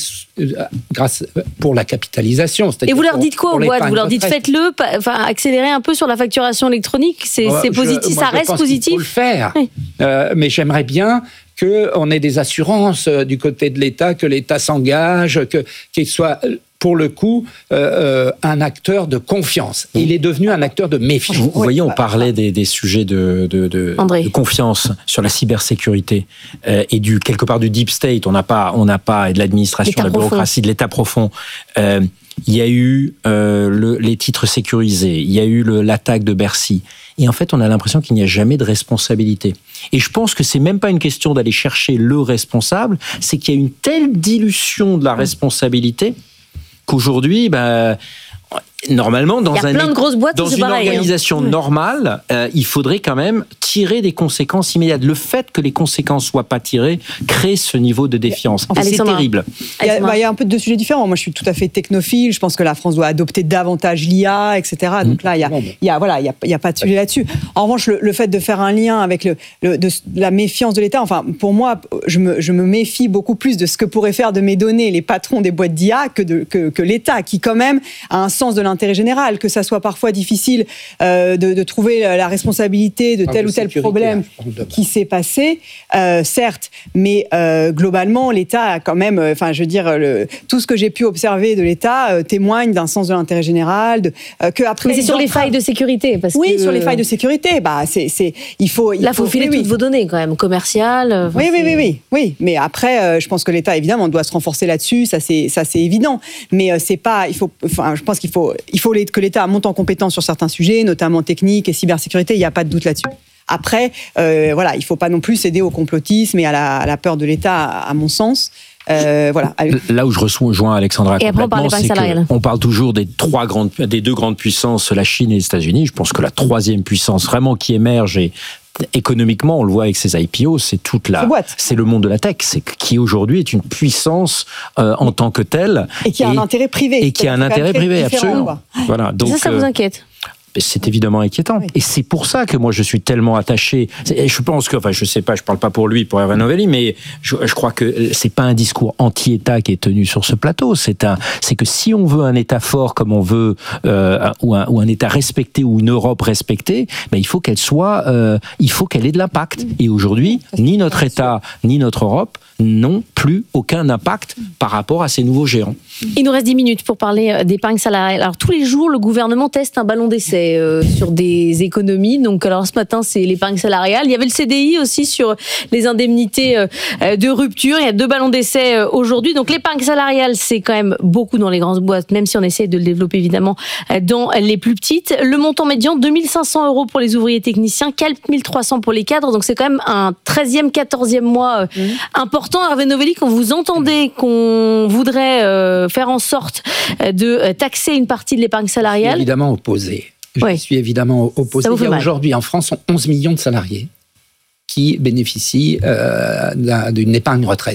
grâce pour la capitalisation. Et vous leur dites quoi aux boîtes? Vous leur dites faites-le, enfin accélérez un peu sur la facturation électronique. C'est euh, positif, je, moi, ça je reste pense positif. Il faut le faire. Oui. Euh, mais j'aimerais bien qu'on ait des assurances du côté de l'État, que l'État s'engage, que, qu'il soit, pour le coup, euh, un acteur de confiance. Il est devenu un acteur de méfiance. Vous, vous voyez, on parlait des, des sujets de, de, de, de confiance sur la cybersécurité euh, et du, quelque part du deep state. On n'a pas, on n'a pas, et de l'administration, de la bureaucratie, de l'État profond. Euh, il y a eu euh, le, les titres sécurisés, il y a eu le, l'attaque de Bercy. Et en fait, on a l'impression qu'il n'y a jamais de responsabilité. Et je pense que c'est même pas une question d'aller chercher le responsable, c'est qu'il y a une telle dilution de la responsabilité qu'aujourd'hui, ben, normalement, dans, un, de grosses boîtes dans une pareil, organisation hein. normale, euh, il faudrait quand même tirer des conséquences immédiates. Le fait que les conséquences soient pas tirées crée ce niveau de défiance. Et c'est terrible. Il y, a, bah, il y a un peu de deux sujets différents. Moi, je suis tout à fait technophile. Je pense que la France doit adopter davantage l'I A, et cetera. Donc là, il y a, il y a, voilà, il y a, il y a pas de sujet là-dessus. En revanche, le, le fait de faire un lien avec le, le, de, la méfiance de l'État, enfin, pour moi, je me, je me méfie beaucoup plus de ce que pourraient faire de mes données les patrons des boîtes d'I A que, de, que, que l'État, qui quand même a un sens de l'intérêt général, que ça soit parfois difficile euh, de, de trouver la responsabilité de tel ou tel problème qui s'est passé, euh, certes, mais euh, globalement, l'État a quand même, enfin, euh, je veux dire, le, tout ce que j'ai pu observer de l'État euh, témoigne d'un sens de l'intérêt général, de, euh, que après. Mais c'est sur les failles de sécurité, parce oui, que sur les failles de sécurité, bah, c'est, c'est, il faut. Il Là, il faut, faut filer oui, toutes oui. vos données quand même, commerciales. Oui, oui, oui, oui, oui. Mais après, euh, je pense que l'État, évidemment, doit se renforcer là-dessus. Ça, c'est, ça, c'est évident. Mais euh, c'est pas, il faut, enfin, je pense qu'il faut, il faut que l'État monte en compétence sur certains sujets, notamment technique et cybersécurité. Il n'y a pas de doute là-dessus. Après, euh, voilà, il ne faut pas non plus céder au complotisme et à la, à la peur de l'État, à, à mon sens. Euh, voilà. Là où je rejoins Alexandra et complètement, c'est qu'on parle toujours des trois grandes, des deux grandes puissances, la Chine et les États-Unis. Je pense que la troisième puissance vraiment qui émerge et économiquement, on le voit avec ces I P O, c'est toute la, c'est le monde de la tech, c'est qui aujourd'hui est une puissance euh, en tant que telle et qui a et, un intérêt privé et qui a un intérêt privé, absolument. Quoi. Voilà. Donc ça, ça vous inquiète? C'est évidemment inquiétant. Oui. Et c'est pour ça que moi, je suis tellement attaché. Je pense que, enfin, je sais pas, je parle pas pour lui, pour Hervé Novelli, mais je, je crois que c'est pas un discours anti-État qui est tenu sur ce plateau. C'est un, c'est que si on veut un État fort comme on veut, euh, ou, un, ou un État respecté ou une Europe respectée, ben, il faut qu'elle soit, euh, il faut qu'elle ait de l'impact. Et aujourd'hui, ni notre État, ni notre Europe n'ont plus aucun impact par rapport à ces nouveaux géants. Il nous reste dix minutes pour parler d'épargne salariale. Alors, tous les jours, le gouvernement teste un ballon d'essai euh, sur des économies. Donc, alors, ce matin, c'est l'épargne salariale. Il y avait le C D I aussi sur les indemnités euh, de rupture. Il y a deux ballons d'essai euh, aujourd'hui. Donc, l'épargne salariale, c'est quand même beaucoup dans les grandes boîtes, même si on essaie de le développer, évidemment, euh, dans les plus petites. Le montant médian, deux mille cinq cents euros pour les ouvriers techniciens, quatre mille trois cents pour les cadres. Donc, c'est quand même un treizième, quatorzième mois euh, mmh. important. Hervé Novelli, quand vous entendez qu'on voudrait euh, faire en sorte de taxer une partie de l'épargne salariale. Je suis évidemment opposé. Je oui. suis évidemment opposé. Il y a aujourd'hui en France onze millions de salariés qui bénéficient euh, d'une épargne retraite.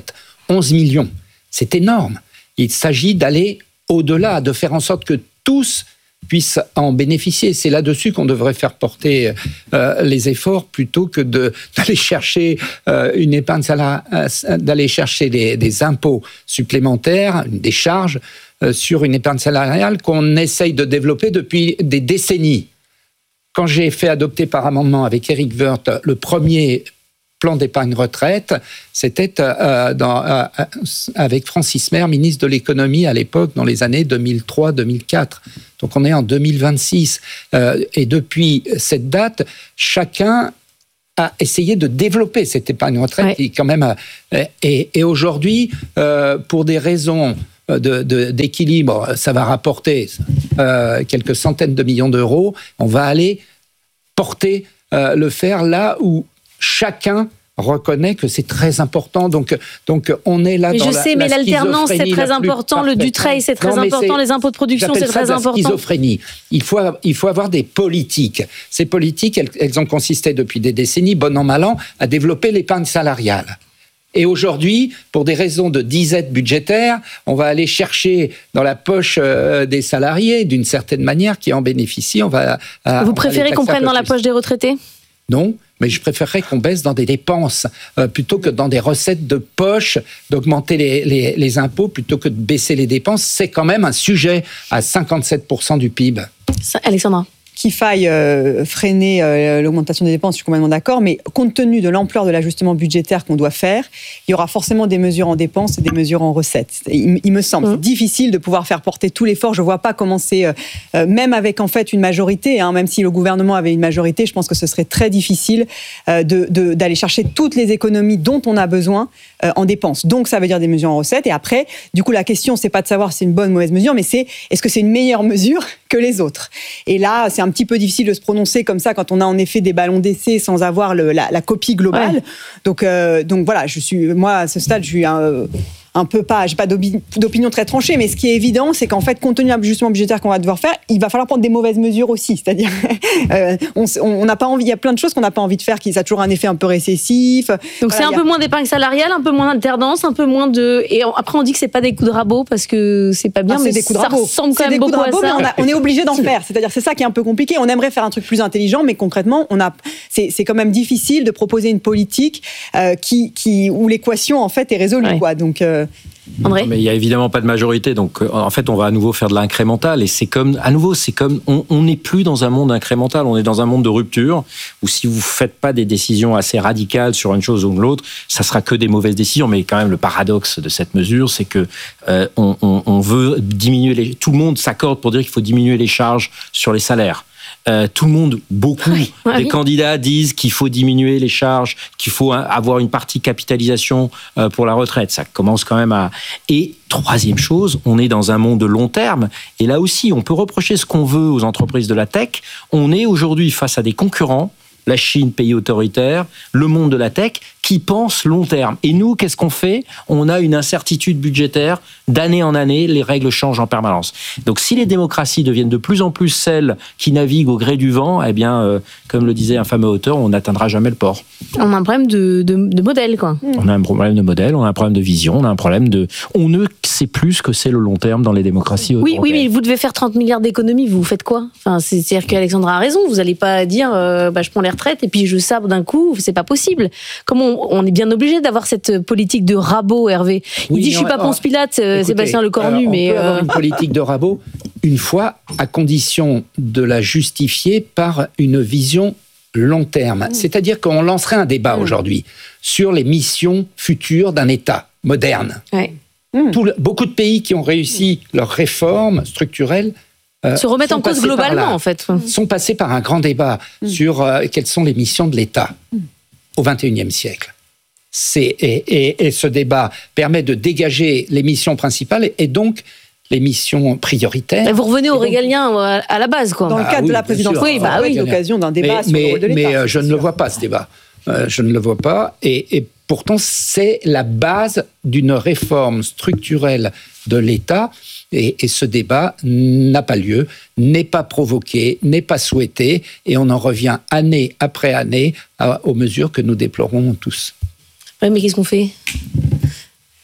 onze millions. C'est énorme. Il s'agit d'aller au-delà, de faire en sorte que tous puissent en bénéficier. C'est là-dessus qu'on devrait faire porter euh, les efforts plutôt que de, d'aller chercher euh, une épargne salariale, euh, d'aller chercher des, des impôts supplémentaires, des charges euh, sur une épargne salariale qu'on essaye de développer depuis des décennies. Quand j'ai fait adopter par amendement avec Éric Woerth le premier plan d'épargne retraite, c'était euh, dans, euh, avec Francis Mer, ministre de l'économie à l'époque, dans les années deux mille trois deux mille quatre. Donc on est en deux mille vingt-six. Euh, et depuis cette date, chacun a essayé de développer cette épargne retraite. Ouais. Qui, quand même, euh, et, et aujourd'hui, euh, pour des raisons de, de, d'équilibre, ça va rapporter euh, quelques centaines de millions d'euros. On va aller porter euh, le fer là où chacun reconnaît que c'est très important. Donc, donc on est là mais dans je la, sais, mais la l'alternance, c'est très important. Le Dutreil, c'est très non, important. C'est, les impôts de production, c'est très important. La schizophrénie. Il faut, il faut avoir des politiques. Ces politiques, elles, elles ont consisté depuis des décennies, bon an, mal an, à développer l'épargne salariale. Et aujourd'hui, pour des raisons de disette budgétaire, on va aller chercher dans la poche euh, des salariés, d'une certaine manière, qui en bénéficient. On va, euh, Vous on préférez va qu'on prenne dans plus. la poche des retraités ? Non, mais je préférerais qu'on baisse dans des dépenses euh, plutôt que dans des recettes de poche, d'augmenter les, les, les impôts plutôt que de baisser les dépenses. C'est quand même un sujet à cinquante-sept pour cent du P I B. Ça, Alexandra. Qu'il faille euh, freiner euh, l'augmentation des dépenses, je suis complètement d'accord, mais compte tenu de l'ampleur de l'ajustement budgétaire qu'on doit faire, il y aura forcément des mesures en dépenses et des mesures en recettes. Il, il me semble, mmh. c'est difficile de pouvoir faire porter tout l'effort. Je ne vois pas comment c'est, euh, euh, même avec en fait une majorité, hein, même si le gouvernement avait une majorité, je pense que ce serait très difficile euh, de, de, d'aller chercher toutes les économies dont on a besoin euh, en dépenses. Donc ça veut dire des mesures en recettes. Et après, du coup, la question, c'est pas de savoir si c'est une bonne ou mauvaise mesure, mais c'est est-ce que c'est une meilleure mesure que les autres. Et là, c'est un un petit peu difficile de se prononcer comme ça quand on a en effet des ballons d'essai sans avoir le, la, la copie globale. Ouais. Donc, euh, donc voilà, je suis, moi à ce stade, je suis un, un peu pas, j'ai pas d'opinion très tranchée, mais ce qui est évident, c'est qu'en fait, compte tenu de l'ajustement budgétaire qu'on va devoir faire, il va falloir prendre des mauvaises mesures aussi. C'est-à-dire, euh, on n'a pas envie, il y a plein de choses qu'on n'a pas envie de faire, qui ça a toujours un effet un peu récessif. Donc voilà, c'est un a... peu moins d'épargne salariale, un peu moins d'alternance, un peu moins de. Et après on dit que c'est pas des coups de rabot parce que c'est pas bien, ah, mais c'est des coups de rabot. Ça ressemble quand même beaucoup à ça. Mais on, a, on est obligé d'en faire. C'est-à-dire, c'est ça qui est un peu compliqué. On aimerait faire un truc plus intelligent, mais concrètement, on a, c'est, c'est quand même difficile de proposer une politique euh, qui, qui, où l'équation en fait est résolue, ouais. quoi. Donc. Euh, André ? Mais il n'y a évidemment pas de majorité, donc en fait on va à nouveau faire de l'incrémental et c'est comme, à nouveau c'est comme, on n'est plus dans un monde incrémental, on est dans un monde de rupture où si vous ne faites pas des décisions assez radicales sur une chose ou l'autre, ça sera que des mauvaises décisions. Mais quand même le paradoxe de cette mesure, c'est que euh, on, on, on veut diminuer les, tout le monde s'accorde pour dire qu'il faut diminuer les charges sur les salaires. Euh, tout le monde, beaucoup oui, des oui. candidats disent qu'il faut diminuer les charges, qu'il faut avoir une partie capitalisation euh, pour la retraite. Ça commence quand même à... Et troisième chose, on est dans un monde de long terme. Et là aussi, on peut reprocher ce qu'on veut aux entreprises de la tech. On est aujourd'hui face à des concurrents, la Chine, pays autoritaire, le monde de la tech, qui pense long terme. Et nous, qu'est-ce qu'on fait ? On a une incertitude budgétaire. D'année en année, les règles changent en permanence. Donc, si les démocraties deviennent de plus en plus celles qui naviguent au gré du vent, eh bien, euh, comme le disait un fameux auteur, on n'atteindra jamais le port. On a un problème de, de, de modèle, quoi. On a un problème de modèle, on a un problème de vision, on a un problème de... On ne sait plus ce que c'est le long terme dans les démocraties oui, européennes. Oui, mais vous devez faire trente milliards d'économies, vous faites quoi ? Enfin, c'est, c'est-à-dire qu'Alexandra a raison, vous n'allez pas dire euh, bah, je prends les retraites et puis je sabre d'un coup, c'est pas possible. Comment on, on est bien obligé d'avoir cette politique de rabot, Hervé ? Il oui, dit je suis pas Ponce Pilate, écoutez, Sébastien Lecornu, on mais... On peut euh... avoir une politique de rabot une fois, à condition de la justifier par une vision long terme. Mmh. C'est-à-dire qu'on lancerait un débat mmh. aujourd'hui sur les missions futures d'un État moderne. Ouais. Mmh. Tout le, beaucoup de pays qui ont réussi leurs réformes structurelles Euh, se remettre en cause globalement, là, en fait. Sont passés par un grand débat mmh. sur euh, quelles sont les missions de l'État mmh. au vingt et unième siècle. C'est, et, et, et ce débat permet de dégager les missions principales et donc les missions prioritaires. Et vous revenez au donc, régalien à la base, quoi. Dans le cadre ah, oui, de la présidence, oui, bah oui, l'occasion d'un débat mais, sur mais, le rôle de l'État. Mais euh, je ne sûr. le vois pas, ce débat. Euh, je ne le vois pas. Et, et pourtant, c'est la base d'une réforme structurelle de l'État. Et, et ce débat n'a pas lieu, n'est pas provoqué, n'est pas souhaité. Et on en revient année après année à, aux mesures que nous déplorons tous. Oui, mais qu'est-ce qu'on fait ?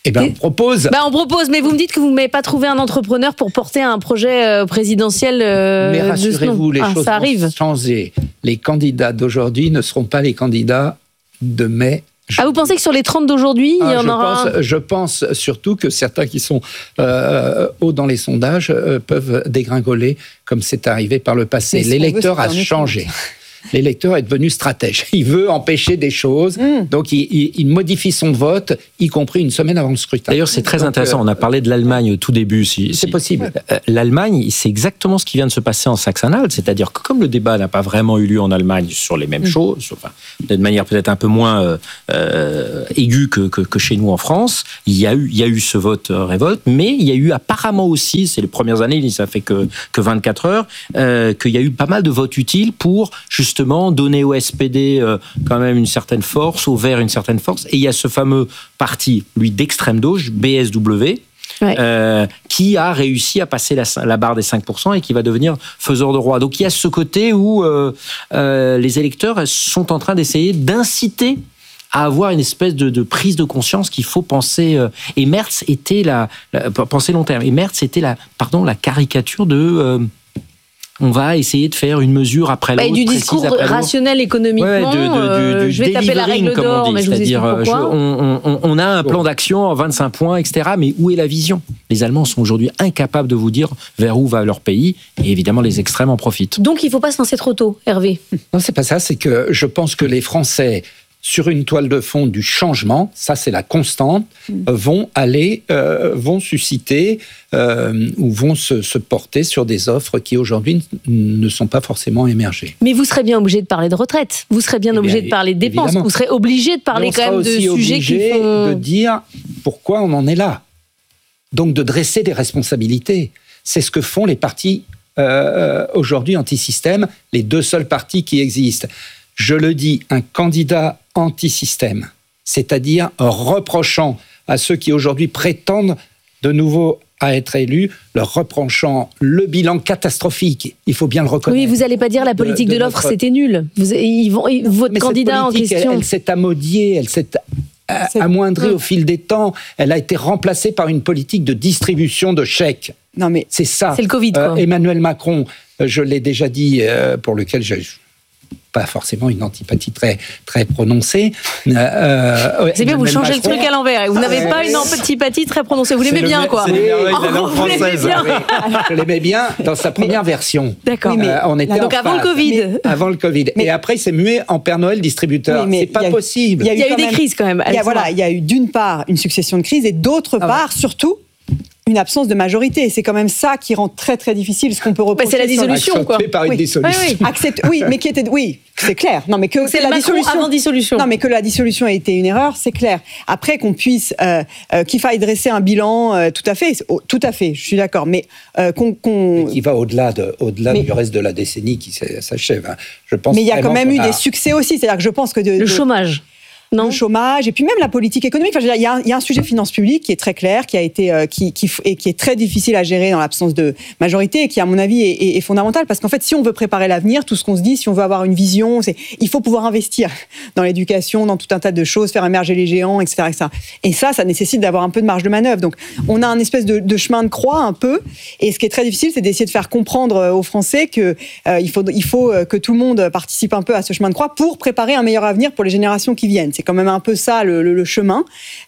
Eh ben, on propose. Bah, on propose, mais vous me dites que vous n'avez pas trouvé un entrepreneur pour porter un projet euh, présidentiel. Euh, mais rassurez-vous, les ah, choses ça vont arrive. changer. Les candidats d'aujourd'hui ne seront pas les candidats de mai. Ah, vous pensez que sur les trente d'aujourd'hui, ah, il y en je aura pense, un... Je pense surtout que certains qui sont euh, hauts dans les sondages euh, peuvent dégringoler, comme c'est arrivé par le passé. L'électeur a changé. L'électeur est devenu stratège. Il veut empêcher des choses, mmh. donc il, il, il modifie son vote, y compris une semaine avant le scrutin. D'ailleurs, c'est très donc, intéressant. Euh, On a parlé de l'Allemagne au tout début. Si, c'est si, possible. Euh, L'Allemagne, c'est exactement ce qui vient de se passer en Saxe-Anhalt, c'est-à-dire que comme le débat n'a pas vraiment eu lieu en Allemagne sur les mêmes mmh. choses, enfin, de manière peut-être un peu moins euh, euh, aiguë que, que, que chez nous en France, il y a eu, il y a eu ce vote euh, révolte, mais il y a eu apparemment aussi, c'est les premières années, ça fait que, que vingt-quatre heures, euh, qu'il y a eu pas mal de votes utiles pour justement donner au S P D euh, quand même une certaine force, au Vert une certaine force. Et il y a ce fameux parti, lui, d'extrême gauche, B S W, ouais. euh, qui a réussi à passer la, la barre des cinq pour cent et qui va devenir faiseur de roi. Donc il y a ce côté où euh, euh, les électeurs sont en train d'essayer d'inciter à avoir une espèce de, de prise de conscience qu'il faut penser. Euh, et Merz était la, la penser long terme. Et Merz était la, pardon, la caricature de. Euh, on va essayer de faire une mesure après l'autre. Bah, du discours rationnel économiquement, ouais, de, de, de, euh, je vais taper la règle d'or, mais je vous explique pourquoi. Je, on, on, on a un plan d'action en vingt-cinq points, et cetera. Mais où est la vision ? Les Allemands sont aujourd'hui incapables de vous dire vers où va leur pays, et évidemment les extrêmes en profitent. Donc il ne faut pas se lancer trop tôt, Hervé. Non, c'est pas ça. C'est que je pense que les Français, sur une toile de fond du changement, ça c'est la constante, mmh. vont aller, euh, vont susciter euh, ou vont se, se porter sur des offres qui aujourd'hui ne sont pas forcément émergées. Mais vous serez bien obligé de parler de retraite, vous serez bien eh obligé bien, de parler de dépenses, évidemment. Vous serez obligé de parler quand même de sujets qui font... de dire pourquoi on en est là. Donc de dresser des responsabilités. C'est ce que font les partis euh, aujourd'hui anti-système, les deux seuls partis qui existent. Je le dis, un candidat anti-système, c'est-à-dire reprochant à ceux qui aujourd'hui prétendent de nouveau à être élus, leur reprochant le bilan catastrophique, il faut bien le reconnaître. Oui, vous n'allez pas dire la politique de, de, de l'offre, notre... c'était nul. Vous, ils vont, ils, votre Mais candidat cette politique, en question... Elle, elle s'est amodiée, elle s'est amoindrie au fil des temps, elle a été remplacée par une politique de distribution de chèques. Non mais c'est ça. C'est le Covid, quoi. Euh, Emmanuel Macron, je l'ai déjà dit, euh, pour lequel j'ai... pas forcément une antipathie très, très prononcée. Euh, c'est bien, vous changez Macron, le truc à l'envers. Vous n'avez pas une antipathie très prononcée. Vous l'aimez bien, le, quoi. C'est l'émerveil de la langue française. Je l'aimais bien dans sa première mais, version. D'accord. Oui, mais, euh, on était donc en avant phase. le Covid. Mais, avant le Covid. Mais, et après, il s'est mué en Père Noël distributeur. Oui, c'est pas y a, possible. Il y a eu, il y a eu des même, crises, quand même. Il y a, voilà, il y a eu d'une part une succession de crises et d'autre ah part, ouais. surtout, une absence de majorité. Et c'est quand même ça qui rend très, très difficile ce qu'on peut reprocher. Bah, c'est la dissolution, quoi. par une oui. dissolution. Oui, oui. Accepte, oui, mais qui était... Oui, c'est clair. Non, mais que, c'est que la Macron dissolution... avant dissolution. Non, mais que la dissolution a été une erreur, c'est clair. Après, qu'on puisse... Euh, euh, qu'il faille dresser un bilan, euh, tout à fait. Oh, tout à fait, je suis d'accord. Mais euh, qu'on... qu'on... Mais qui va au-delà, de, au-delà mais... du reste de la décennie qui s'achève. Hein. Je pense mais il y a quand même eu a... des succès aussi. C'est-à-dire que je pense que... De, Le de... chômage. Non. Le chômage et puis même la politique économique. Enfin, il y a un, il y a un sujet finance publique qui est très clair, qui a été, euh, qui, qui, et qui est très difficile à gérer dans l'absence de majorité et qui, à mon avis, est, est, est fondamental parce qu'en fait, si on veut préparer l'avenir, tout ce qu'on se dit, si on veut avoir une vision, c'est, il faut pouvoir investir dans l'éducation, dans tout un tas de choses, faire émerger les géants, et cetera, et cetera. Et ça, ça nécessite d'avoir un peu de marge de manœuvre. Donc, on a un espèce de, de chemin de croix un peu. Et ce qui est très difficile, c'est d'essayer de faire comprendre aux Français que euh, il faut, il faut que tout le monde participe un peu à ce chemin de croix pour préparer un meilleur avenir pour les générations qui viennent. C'est quand même un peu ça. Le, le, le chemin.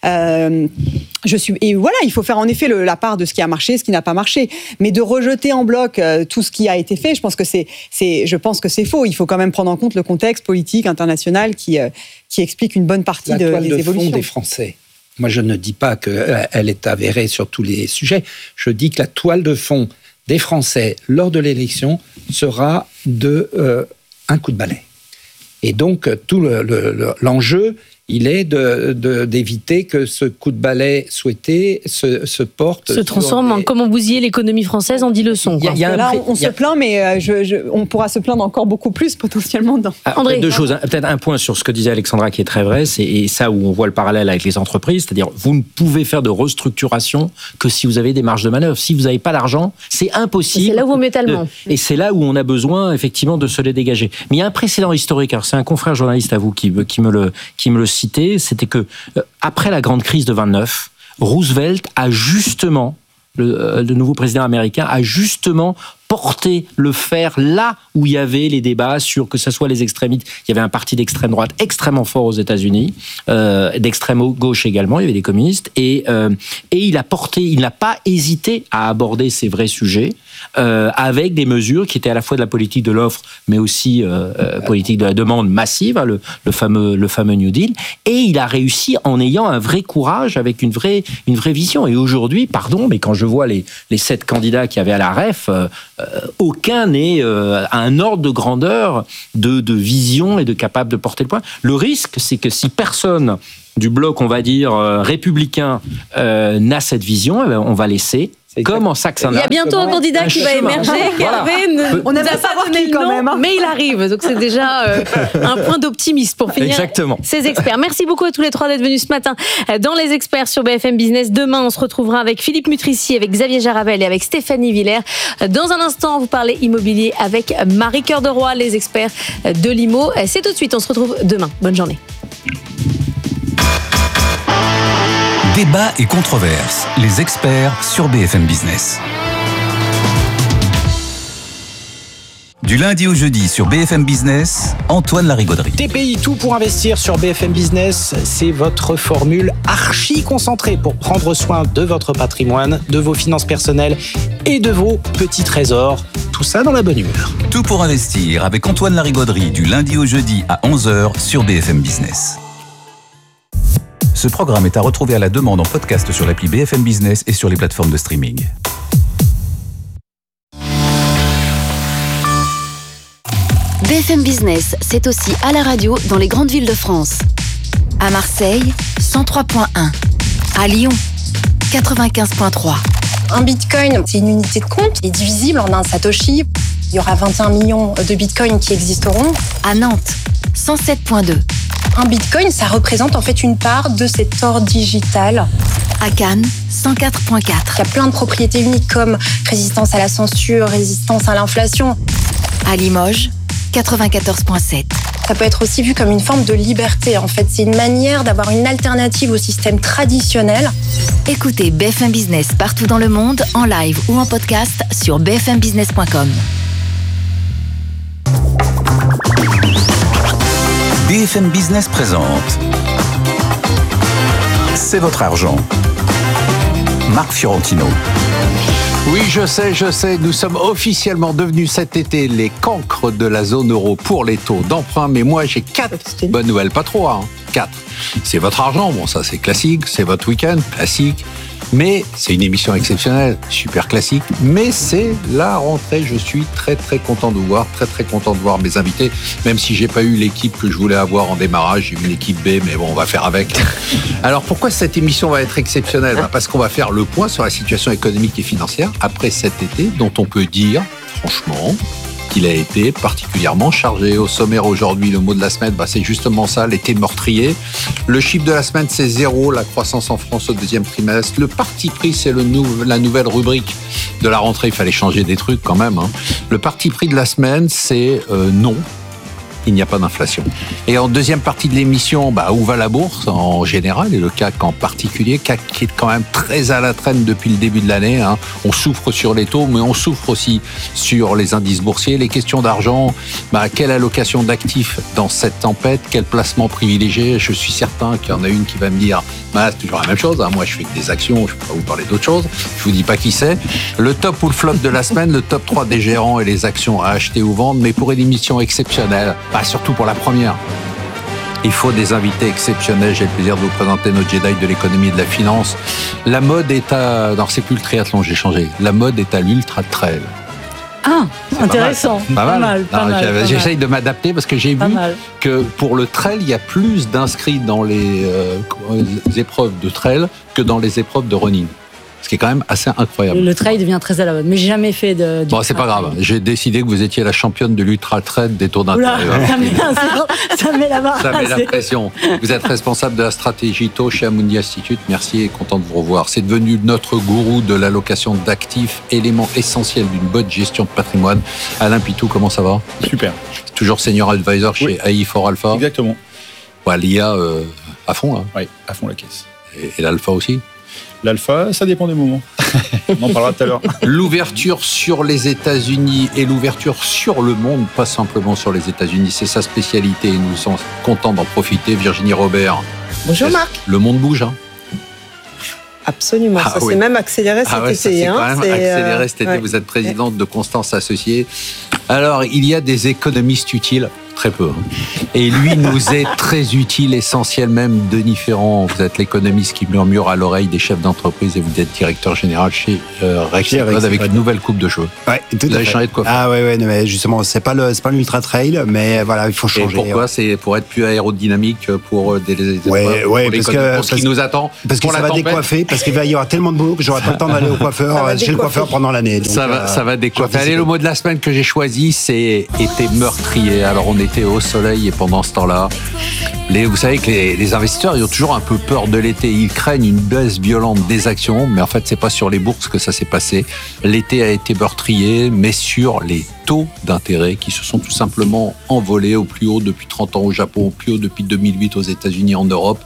Euh, je suis, et voilà, il faut faire en effet le, la part de ce qui a marché, ce qui n'a pas marché. Mais de rejeter en bloc euh, tout ce qui a été fait, je pense que c'est, c'est, je pense que c'est faux. Il faut quand même prendre en compte le contexte politique international qui, euh, qui explique une bonne partie la de, toile des de évolutions. fond des Français. Moi, je ne dis pas qu'elle est avérée sur tous les sujets. Je dis que la toile de fond des Français lors de l'élection sera de euh, un coup de balai. Et donc, tout le, le, l'enjeu, il est de, de, d'éviter que ce coup de balai souhaité se, se porte... Se transforme en comment bousiller l'économie française en dix leçons. Il y a, là, on, on se plaint, mais je, je, on pourra se plaindre encore beaucoup plus potentiellement. Dans... Ah, André, deux choses. Peut-être un point sur ce que disait Alexandra qui est très vrai, c'est, et ça où on voit le parallèle avec les entreprises, c'est-à-dire vous ne pouvez faire de restructuration que si vous avez des marges de manœuvre. Si vous n'avez pas l'argent, c'est impossible. C'est là où on met tellement. Et c'est là où on a besoin effectivement de se les dégager. Mais il y a un précédent historique. Alors c'est un confrère journaliste à vous qui, qui me le qui me le cité, c'était que euh, après la grande crise de vingt-neuf, Roosevelt a justement, le, le nouveau président américain, a justement porter le fer là où il y avait les débats sur que ce soit les extrémistes. Il y avait un parti d'extrême droite extrêmement fort aux États-Unis, euh, d'extrême gauche également. Il y avait des communistes et euh, et il a porté, il n'a pas hésité à aborder ces vrais sujets euh, avec des mesures qui étaient à la fois de la politique de l'offre, mais aussi euh, euh, politique de la demande massive, hein, le, le fameux le fameux New Deal. Et il a réussi en ayant un vrai courage, avec une vraie une vraie vision. Et aujourd'hui, pardon, mais quand je vois les les sept candidats qui avaient à la R E F, euh, Euh, aucun n'est euh, à un ordre de grandeur, de, de vision et de capable de porter le point. Le risque, c'est que si personne du bloc, on va dire, euh, républicain euh, n'a cette vision, eh bien, on va laisser. Comme en Saxe-Anhalt. Il y a bientôt un candidat un qui va émerger. Voilà. Hervé ne on nous a pas donné le nom, même, hein. mais il arrive. Donc c'est déjà euh, un point d'optimisme pour finir. Exactement. Ces experts. Merci beaucoup à tous les trois d'être venus ce matin dans Les Experts sur B F M Business. Demain, on se retrouvera avec Philippe Mutrici, avec Xavier Jarabel et avec Stéphanie Villers. Dans un instant, vous parlez immobilier avec Marie Cœur de Roy, les experts de l'Imo. C'est tout de suite. On se retrouve demain. Bonne journée. Débat et controverses, les experts sur B F M Business. Du lundi au jeudi sur B F M Business, Antoine Larigauderie. T P I, tout pour investir sur B F M Business, c'est votre formule archi concentrée pour prendre soin de votre patrimoine, de vos finances personnelles et de vos petits trésors. Tout ça dans la bonne humeur. Tout pour investir avec Antoine Larigauderie du lundi au jeudi à onze heures sur B F M Business. Ce programme est à retrouver à la demande en podcast sur l'appli B F M Business et sur les plateformes de streaming. B F M Business, c'est aussi à la radio dans les grandes villes de France. À Marseille, cent trois virgule un. À Lyon, quatre-vingt-quinze virgule trois. Un bitcoin, c'est une unité de compte qui est divisible en un satoshi. Il y aura vingt et un millions de bitcoins qui existeront. À Nantes, cent sept virgule deux. Un bitcoin, ça représente en fait une part de cet or digital. À Cannes, cent quatre virgule quatre. Il y a plein de propriétés uniques comme résistance à la censure, résistance à l'inflation. À Limoges, quatre-vingt-quatorze virgule sept. Ça peut être aussi vu comme une forme de liberté. En fait, c'est une manière d'avoir une alternative au système traditionnel. Écoutez B F M Business partout dans le monde, en live ou en podcast sur b f m business point com. B F M Business présente C'est votre argent. Marc Fiorentino. Oui, je sais, je sais, nous sommes officiellement devenus cet été les cancres de la zone euro pour les taux d'emprunt, mais moi j'ai quatre bonnes nouvelles, pas trois, hein, quatre. C'est votre argent, bon ça c'est classique, c'est votre week-end, classique. Mais c'est une émission exceptionnelle, super classique, mais c'est la rentrée. Je suis très très content de vous voir, très très content de voir mes invités, même si j'ai pas eu l'équipe que je voulais avoir en démarrage, j'ai eu l'équipe B, mais bon, on va faire avec. Alors pourquoi cette émission va être exceptionnelle ? Bah parce qu'on va faire le point sur la situation économique et financière après cet été, dont on peut dire, franchement, qu'il a été particulièrement chargé. Au sommaire aujourd'hui, le mot de la semaine, bah c'est justement ça, l'été meurtrier. Le chiffre de la semaine, c'est zéro, la croissance en France au deuxième trimestre. Le parti pris, c'est le nou- la nouvelle rubrique de la rentrée. Il fallait changer des trucs quand même, hein. Le parti pris de la semaine, c'est euh, non. Il n'y a pas d'inflation. Et en deuxième partie de l'émission, bah, où va la bourse en général et le C A C en particulier, C A C qui est quand même très à la traîne depuis le début de l'année, hein. On souffre sur les taux, mais on souffre aussi sur les indices boursiers. Les questions d'argent, bah, quelle allocation d'actifs dans cette tempête, quel placement privilégié ? Je suis certain qu'il y en a une qui va me dire, bah, c'est toujours la même chose, hein. Moi je fais que des actions, je ne peux pas vous parler d'autre chose, je vous dis pas qui c'est. Le top ou le flop de la semaine, le top trois des gérants et les actions à acheter ou vendre, mais pour une émission exceptionnelle, bah, surtout pour la première. Il faut des invités exceptionnels. J'ai le plaisir de vous présenter nos Jedi de l'économie et de la finance. La mode est à... Non, c'est plus le triathlon, j'ai changé. La mode est à l'ultra trail. Ah, c'est intéressant. Pas mal. Pas mal. Pas Non, mal, pas j'essaye mal. de m'adapter parce que j'ai Pas vu mal. que pour le trail, il y a plus d'inscrits dans les, euh, les épreuves de trail que dans les épreuves de running. Ce qui est quand même assez incroyable. Le trail devient très à la mode, mais j'ai jamais fait de. du Bon, c'est pas trail. grave. J'ai décidé que vous étiez la championne de l'ultra trail des tours Oula, d'intérieur. ça met, ça met la barre. Ça met la assez. pression. Vous êtes responsable de la stratégie taux chez Amundi Institute. Merci et content de vous revoir. C'est devenu notre gourou de l'allocation d'actifs, élément essentiel d'une bonne gestion de patrimoine. Alain Pitou, comment ça va ? Super. Toujours senior advisor chez Oui. A I for Alpha. Exactement. Ouais, l'I A euh, à fond, là. Oui, à fond la caisse. Et, et l'alpha aussi. L'alpha, ça dépend des moments. On en parlera tout à l'heure. L'ouverture sur les États-Unis et l'ouverture sur le monde, pas simplement sur les États-Unis, c'est sa spécialité. Nous sommes contents d'en profiter. Virginie Robert. Bonjour Marc. Le monde bouge, hein. Absolument, ah, ça oui. s'est même accéléré cet ah ouais, été. Ça s'est hein, quand même c'est, accéléré euh, cet été. ouais. Vous êtes présidente de Constance Associés. Alors, il y a des économistes utiles, très peu. Et lui nous est très utile, essentiel même. Denis Ferrand, vous êtes l'économiste qui murmure à l'oreille des chefs d'entreprise et vous êtes directeur général chez euh, Rexnord avec une nouvelle coupe de cheveux. Ouais, tout vous à avez fait. changé de coiffure. Ah ouais, ouais, non, mais justement, c'est pas le, c'est pas l'ultra trail, mais voilà, il faut changer. Et pourquoi ouais. C'est pour être plus aérodynamique pour des, des ouais, pour ouais, les parce que pour ce qui parce, nous attend. Parce que ça va tempête. décoiffer, parce qu'il va y avoir tellement de boulot que j'aurai pas le temps d'aller au coiffeur, chez le coiffeur pendant l'année. Donc, ça va, euh, ça va décoiffer. Allez, le mot de la semaine que j'ai choisi, c'est été meurtrier. Alors on était au soleil et pendant ce temps-là, les, vous savez que les, les investisseurs, ils ont toujours un peu peur de l'été. Ils craignent une baisse violente des actions, mais en fait, c'est pas sur les bourses que ça s'est passé. L'été a été meurtrier, mais sur les taux d'intérêt qui se sont tout simplement envolés au plus haut depuis trente ans au Japon, au plus haut depuis deux mille huit aux États-Unis, en Europe.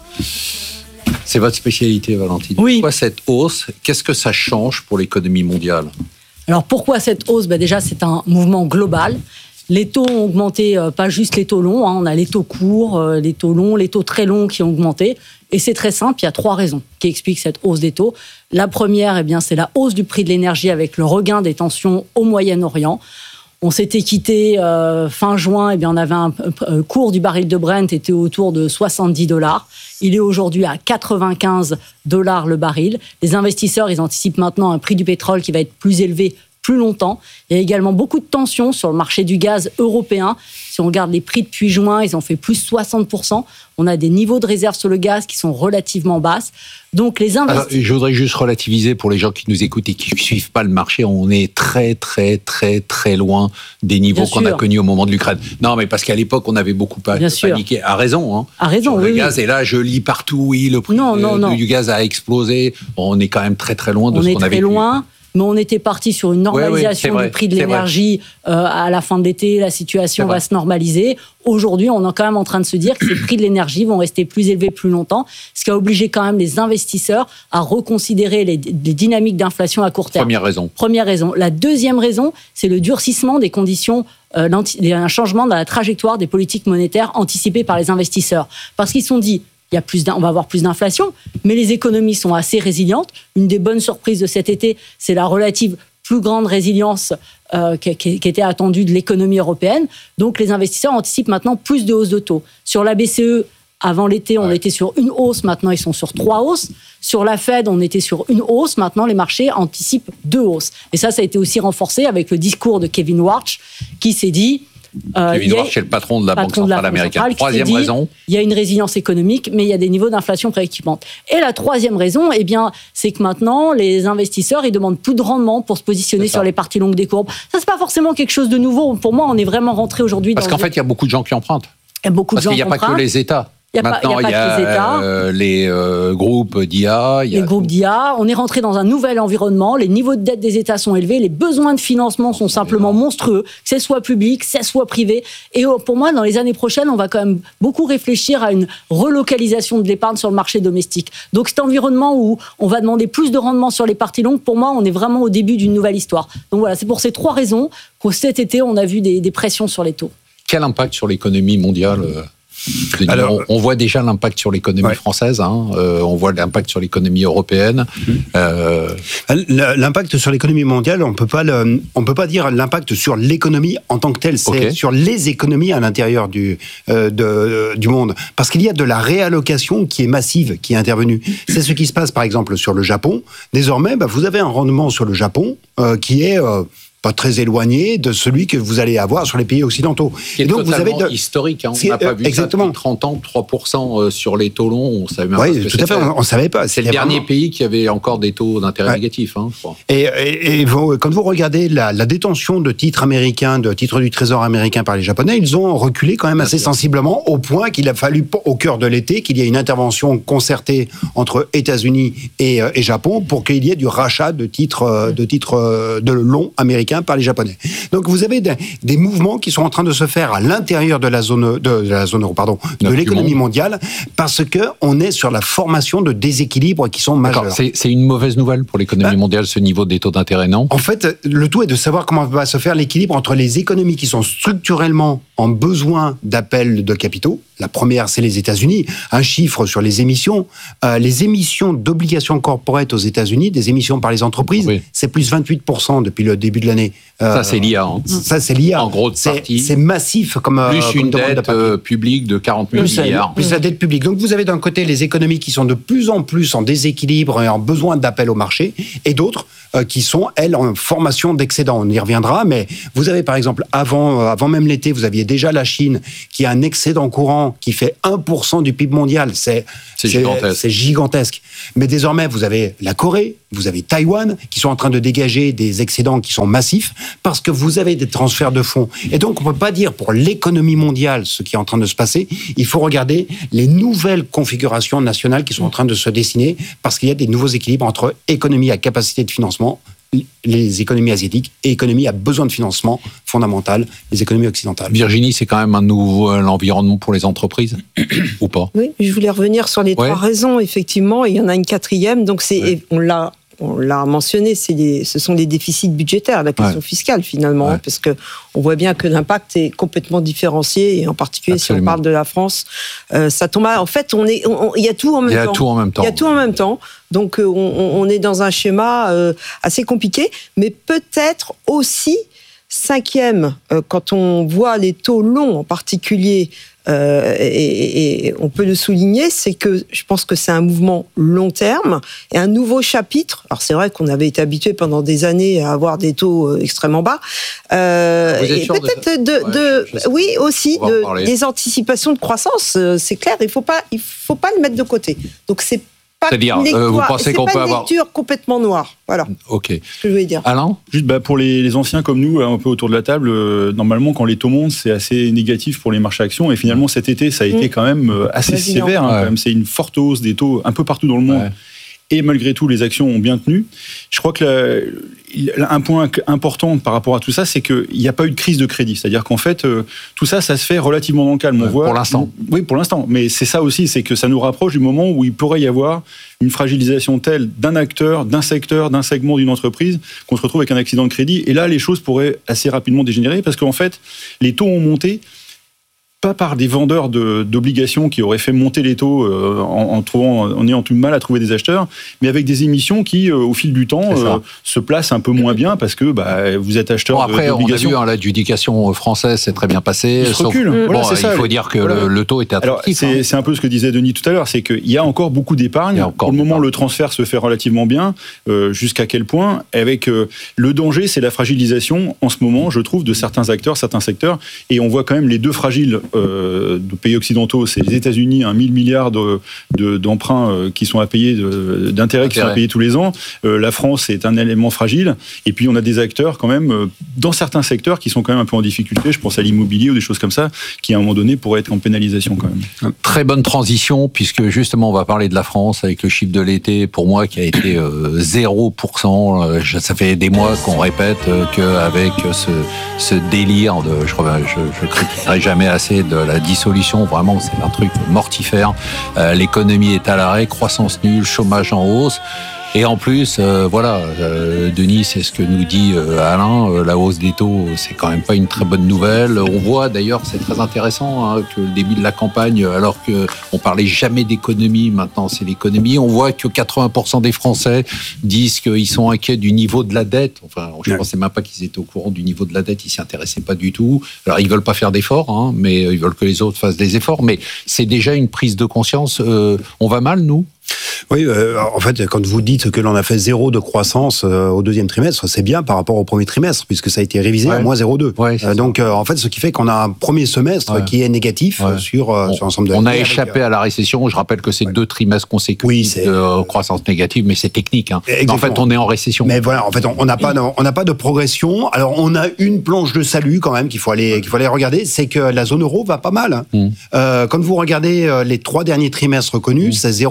C'est votre spécialité, Valentine. Oui. Pourquoi cette hausse? Qu'est-ce que ça change pour l'économie mondiale? Alors pourquoi cette hausse? Ben déjà, c'est un mouvement global. Les taux ont augmenté, euh, pas juste les taux longs, hein, on a les taux courts, euh, les taux longs, les taux très longs qui ont augmenté. Et c'est très simple, il y a trois raisons qui expliquent cette hausse des taux. La première, eh bien, c'est la hausse du prix de l'énergie avec le regain des tensions au Moyen-Orient. On s'était quitté euh, fin juin, eh bien, on avait un euh, cours du baril de Brent était autour de soixante-dix dollars. Il est aujourd'hui à quatre-vingt-quinze dollars le baril. Les investisseurs, ils anticipent maintenant un prix du pétrole qui va être plus élevé plus longtemps. Il y a également beaucoup de tensions sur le marché du gaz européen. Si on regarde les prix depuis juin, ils ont fait plus soixante pour cent. On a des niveaux de réserve sur le gaz qui sont relativement basses. Donc les investisseurs... Je voudrais juste relativiser pour les gens qui nous écoutent et qui ne suivent pas le marché. On est très, très, très, très loin des niveaux qu'on a connus au moment de l'Ukraine. Non, mais parce qu'à l'époque, on avait beaucoup pas paniqué. À raison, hein. À raison, sur oui. Le gaz, oui. et là, je lis partout, oui, le prix non, de, non, non. du gaz a explosé. On est quand même très, très loin de on ce qu'on avait On est très loin. Mais on était parti sur une normalisation oui, oui, du prix de l'énergie euh, à la fin de l'été. La situation va se normaliser. Aujourd'hui, on est quand même en train de se dire que ces prix de l'énergie vont rester plus élevés plus longtemps, ce qui a obligé quand même les investisseurs à reconsidérer les, les dynamiques d'inflation à court terme. Première raison. Première raison. La deuxième raison, c'est le durcissement des conditions, euh, un changement dans la trajectoire des politiques monétaires anticipées par les investisseurs. Parce qu'ils se sont dit, il y a plus on va avoir plus d'inflation, mais les économies sont assez résilientes. Une des bonnes surprises de cet été, c'est la relative plus grande résilience euh, qui, qui, qui était attendue de l'économie européenne. Donc les investisseurs anticipent maintenant plus de hausses de taux. Sur la B C E, avant l'été, on ouais. était sur une hausse, maintenant ils sont sur trois hausses. Sur la Fed, on était sur une hausse, maintenant les marchés anticipent deux hausses. Et ça, ça a été aussi renforcé avec le discours de Kevin Warsh, qui s'est dit... Euh, Kevin Warsh est le patron de la Banque centrale américaine. Troisième dit, raison. Il y a une résilience économique, mais il y a des niveaux d'inflation préoccupantes. Et la troisième raison, eh bien, c'est que maintenant, les investisseurs, ils demandent plus de rendement pour se positionner sur les parties longues des courbes. Ça, c'est pas forcément quelque chose de nouveau. Pour moi, on est vraiment rentré aujourd'hui dans... Parce qu'en fait, il y a beaucoup de gens qui empruntent. Il y a beaucoup Parce de gens qu'il n'y a qui pas empruntent. que les États. Il y a Maintenant, pas, il y a, pas il y a les, États. Euh, les euh, groupes d'I A. Il y a les groupes d'I A. On est rentré dans un nouvel environnement. Les niveaux de dette des États sont élevés. Les besoins de financement sont simplement monstrueux, que ce soit public, que ce soit privé. Et pour moi, dans les années prochaines, on va quand même beaucoup réfléchir à une relocalisation de l'épargne sur le marché domestique. Donc cet environnement où on va demander plus de rendement sur les parties longues, pour moi, on est vraiment au début d'une nouvelle histoire. Donc voilà, c'est pour ces trois raisons qu'au cet été, on a vu des, des pressions sur les taux. Quel impact sur l'économie mondiale ? Alors, on, on voit déjà l'impact sur l'économie ouais. française, hein, euh, on voit l'impact sur l'économie européenne. Mmh. Euh... L'impact sur l'économie mondiale, on peut pas le, on peut pas dire l'impact sur l'économie en tant que telle, c'est okay. sur les économies à l'intérieur du, euh, de, du monde. Parce qu'il y a de la réallocation qui est massive, qui est intervenue. C'est ce qui se passe par exemple sur le Japon. Désormais, bah, vous avez un rendement sur le Japon euh, qui est... Euh, pas très éloigné de celui que vous allez avoir sur les pays occidentaux. Qui est et donc vous avez de... historique. Hein. On n'a pas euh, vu exactement. Ça depuis trente ans, trois pour cent sur les taux longs. On savait même oui, pas ce que tout à fait. On ne savait pas. C'est le dernier vraiment... pays qui avait encore des taux d'intérêt ouais. négatifs. Hein, je crois. Et, et, et vous, quand vous regardez la, la détention de titres américains, de titres du Trésor américain par les Japonais, ils ont reculé quand même assez Bien sensiblement, au point qu'il a fallu, au cœur de l'été, qu'il y ait une intervention concertée entre États-Unis et, et Japon pour qu'il y ait du rachat de titres, de titres de longs américains. Américains, par les Japonais. Donc vous avez des, des mouvements qui sont en train de se faire à l'intérieur de la zone de, de la zone euro, pardon, de Notre l'économie mondiale, parce que on est sur la formation de déséquilibres qui sont majeurs. C'est, c'est une mauvaise nouvelle pour l'économie ben, mondiale, ce niveau des taux d'intérêt, non ? En fait, le tout est de savoir comment va se faire l'équilibre entre les économies qui sont structurellement en besoin d'appel de capitaux. La première, c'est les États-Unis. Un chiffre sur les émissions. Euh, les émissions d'obligations corporate aux États-Unis, des émissions par les entreprises, oui. c'est plus vingt-huit pour cent depuis le début de l'année. Euh, ça, c'est l'I A. Hein. Ça, c'est l'I A. En gros, c'est, c'est massif comme plus comme une dette euh, publique de quarante mille milliards. Plus la dette publique. Donc, vous avez d'un côté les économies qui sont de plus en plus en déséquilibre et en besoin d'appel au marché, et d'autres euh, qui sont, elles, en formation d'excédent. On y reviendra, mais vous avez, par exemple, avant, euh, avant même l'été, vous aviez déjà la Chine qui a un excédent courant qui fait un pour cent du P I B mondial. C'est, c'est, c'est, gigantesque. c'est gigantesque. Mais désormais, vous avez la Corée, vous avez Taïwan qui sont en train de dégager des excédents qui sont massifs parce que vous avez des transferts de fonds. Et donc, on ne peut pas dire pour l'économie mondiale ce qui est en train de se passer. Il faut regarder les nouvelles configurations nationales qui sont en train de se dessiner parce qu'il y a des nouveaux équilibres entre économie à capacité de financement, les économies asiatiques, et économies à besoin de financement fondamental, les économies occidentales. Virginie, c'est quand même un nouvel environnement pour les entreprises, ou pas ? Oui, je voulais revenir sur les ouais. trois raisons, effectivement, et il y en a une quatrième, donc c'est, ouais. on l'a On l'a mentionné, c'est les, ce sont les déficits budgétaires, la question ouais. fiscale finalement, ouais. parce que on voit bien que l'impact est complètement différencié, et en particulier Absolument. Si on parle de la France, euh, ça tombe. À, en fait, on est, on, il y a tout en même temps. Il y a tout en même temps. Il y a tout en même temps. Donc, euh, on, on est dans un schéma euh, assez compliqué, mais peut-être aussi cinquième, euh, quand on voit les taux longs en particulier. Euh, et, et on peut le souligner, c'est que je pense que c'est un mouvement long terme et un nouveau chapitre. Alors c'est vrai qu'on avait été habitué pendant des années à avoir des taux extrêmement bas. Euh, et peut-être de, de, de ouais, oui aussi de, des anticipations de croissance. C'est clair, il faut pas, il faut pas le mettre de côté. Donc c'est C'est-à-dire, euh, vous pensez c'est qu'on pas peut une avoir lecture complètement noire. Voilà. Ok. Ce que je voulais dire. Alain ? Juste bah, pour les, les anciens comme nous, un peu autour de la table, euh, normalement, quand les taux montent, c'est assez négatif pour les marchés actions. Et finalement, cet été, ça a été mmh. quand même euh, assez Vas-y, sévère. Hein, ouais. quand même. C'est une forte hausse des taux un peu partout dans le monde. Ouais. Et malgré tout, les actions ont bien tenu. Je crois que la, un point important par rapport à tout ça, c'est qu'il n'y a pas eu de crise de crédit. C'est-à-dire qu'en fait, euh, tout ça, ça se fait relativement dans le calme. On ouais, voit, pour l'instant. Oui, pour l'instant. Mais c'est ça aussi, c'est que ça nous rapproche du moment où il pourrait y avoir une fragilisation telle d'un acteur, d'un secteur, d'un segment d'une entreprise, qu'on se retrouve avec un accident de crédit. Et là, les choses pourraient assez rapidement dégénérer parce qu'en fait, les taux ont monté. Pas par des vendeurs de, d'obligations qui auraient fait monter les taux euh, en, en, trouvant, en ayant tout le mal à trouver des acheteurs, mais avec des émissions qui, euh, au fil du temps, euh, se placent un peu moins bien parce que bah, vous êtes acheteur bon, après, d'obligations. Après, on a vu, hein, l'adjudication française s'est très bien passée. Il se recule. Sauf, voilà, bon, c'est ça. Il faut dire que voilà. le, le taux était attractif. Alors, c'est, hein. c'est un peu ce que disait Denis tout à l'heure, c'est qu'il y a encore beaucoup d'épargne. Encore Pour le moment, le transfert se fait relativement bien. Euh, jusqu'à quel point ? Avec euh, le danger, c'est la fragilisation, en ce moment, je trouve, de certains acteurs, certains secteurs. Et on voit quand même les deux fragiles euh, de pays occidentaux, c'est les États-Unis, un mille milliards de, de, d'emprunts euh, qui sont à payer, de, d'intérêts qui sont à payer tous les ans. Euh, la France est un élément fragile. Et puis on a des acteurs quand même, euh, dans certains secteurs, qui sont quand même un peu en difficulté. Je pense à l'immobilier ou des choses comme ça, qui à un moment donné pourraient être en pénalisation quand même. Très bonne transition, puisque justement on va parler de la France avec le chiffre de l'été, pour moi, qui a été euh, zéro pour cent. Euh, ça fait des mois qu'on répète euh, qu'avec ce, ce délire de, je ne critiquerai jamais assez de la dissolution. Vraiment, c'est un truc mortifère. Euh, l'économie est à l'arrêt, croissance nulle, chômage en hausse. Et en plus, euh, voilà, euh, Denis, c'est ce que nous dit euh, Alain, euh, la hausse des taux, c'est quand même pas une très bonne nouvelle. On voit d'ailleurs, c'est très intéressant, hein, que le début de la campagne, alors qu'on parlait jamais d'économie, maintenant c'est l'économie, on voit que quatre-vingts pour cent des Français disent qu'ils sont inquiets du niveau de la dette. Enfin, je ne pensais même pas qu'ils étaient au courant du niveau de la dette, ils s'y intéressaient pas du tout. Alors, ils veulent pas faire d'efforts, hein, mais ils veulent que les autres fassent des efforts, mais c'est déjà une prise de conscience. Euh, on va mal, nous ? Oui, euh, en fait, quand vous dites que l'on a fait zéro de croissance euh, au deuxième trimestre, c'est bien par rapport au premier trimestre, puisque ça a été révisé ouais. à moins zéro virgule deux. Ouais, euh, donc, euh, en fait, ce qui fait qu'on a un premier semestre ouais. qui est négatif ouais. sur, euh, on, sur l'ensemble de On l'année. a échappé avec, à la récession. Je rappelle que c'est ouais. deux trimestres consécutifs oui, c'est... de croissance négative, mais c'est technique. Hein. En fait, on est en récession. Mais voilà, en fait, on n'a pas, on n'a pas de progression. Alors, on a une planche de salut quand même qu'il faut aller, qu'il faut aller regarder, c'est que la zone euro va pas mal. Hein. Mm. Euh, quand vous regardez les trois derniers trimestres connus, mm. c'est zéro virgule trois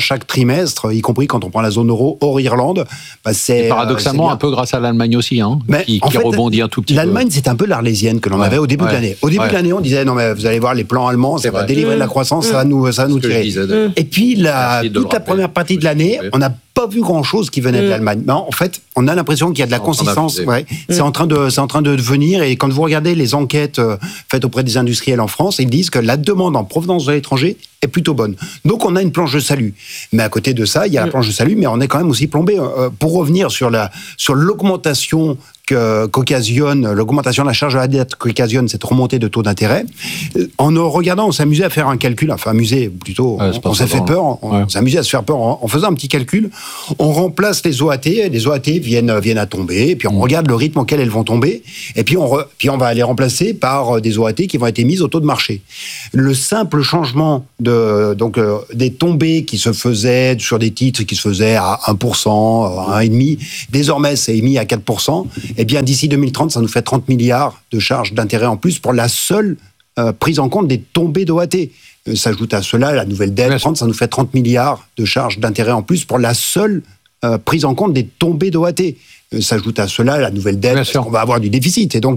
chaque trimestre, y compris quand on prend la zone euro hors Irlande. Bah c'est et paradoxalement, euh, c'est un peu grâce à l'Allemagne aussi, hein, mais qui, qui fait, rebondit un tout petit l'Allemagne, peu. L'Allemagne, c'est un peu l'Arlésienne que l'on ouais, avait au début ouais, de l'année. Au début ouais. de l'année, on disait, non mais vous allez voir les plans allemands, ça c'est va vrai. délivrer mmh. de la croissance, mmh. ça va nous, ça va nous tirer. De... Et puis, la, toute la première partie de l'année, on n'a pas vu grand-chose qui venait mmh. de l'Allemagne. Non, en fait, on a l'impression qu'il y a de la consistance. Ouais. Mmh. C'est en train de, c'est en train de venir. Et quand vous regardez les enquêtes euh, faites auprès des industriels en France, ils disent que la demande en provenance de l'étranger est plutôt bonne. Donc, on a une planche de salut. Mais à côté de ça, il y a mmh. la planche de salut, mais on est quand même aussi plombé. Euh, pour revenir sur la, sur l'augmentation que, qu'occasionne, l'augmentation de la charge de la dette qu'occasionne cette remontée de taux d'intérêt, en regardant, on s'amusait à faire un calcul, enfin amusé plutôt, ouais, on, on s'est fait peur, on, ouais. on s'amusait à se faire peur en, en faisant un petit calcul. On remplace les O A T, les O A T viennent, viennent à tomber, et puis on mmh. regarde le rythme auquel elles vont tomber, et puis on, re, puis on va les remplacer par des O A T qui vont être émises au taux de marché. Le simple changement de, donc, euh, des tombées qui se faisaient sur des titres qui se faisaient à un pour cent, à un virgule cinq pour cent, désormais c'est émis à quatre pour cent, et bien d'ici deux mille trente, ça nous fait trente milliards de charges d'intérêt en plus pour la seule euh, prise en compte des tombées d'O A T. Euh, s'ajoute à cela la nouvelle dette, trente, ça nous fait trente milliards de charges d'intérêt en plus pour la seule euh, prise en compte des tombées d'O A T. Euh, s'ajoute à cela la nouvelle dette, parce qu'on va avoir du déficit. Et donc,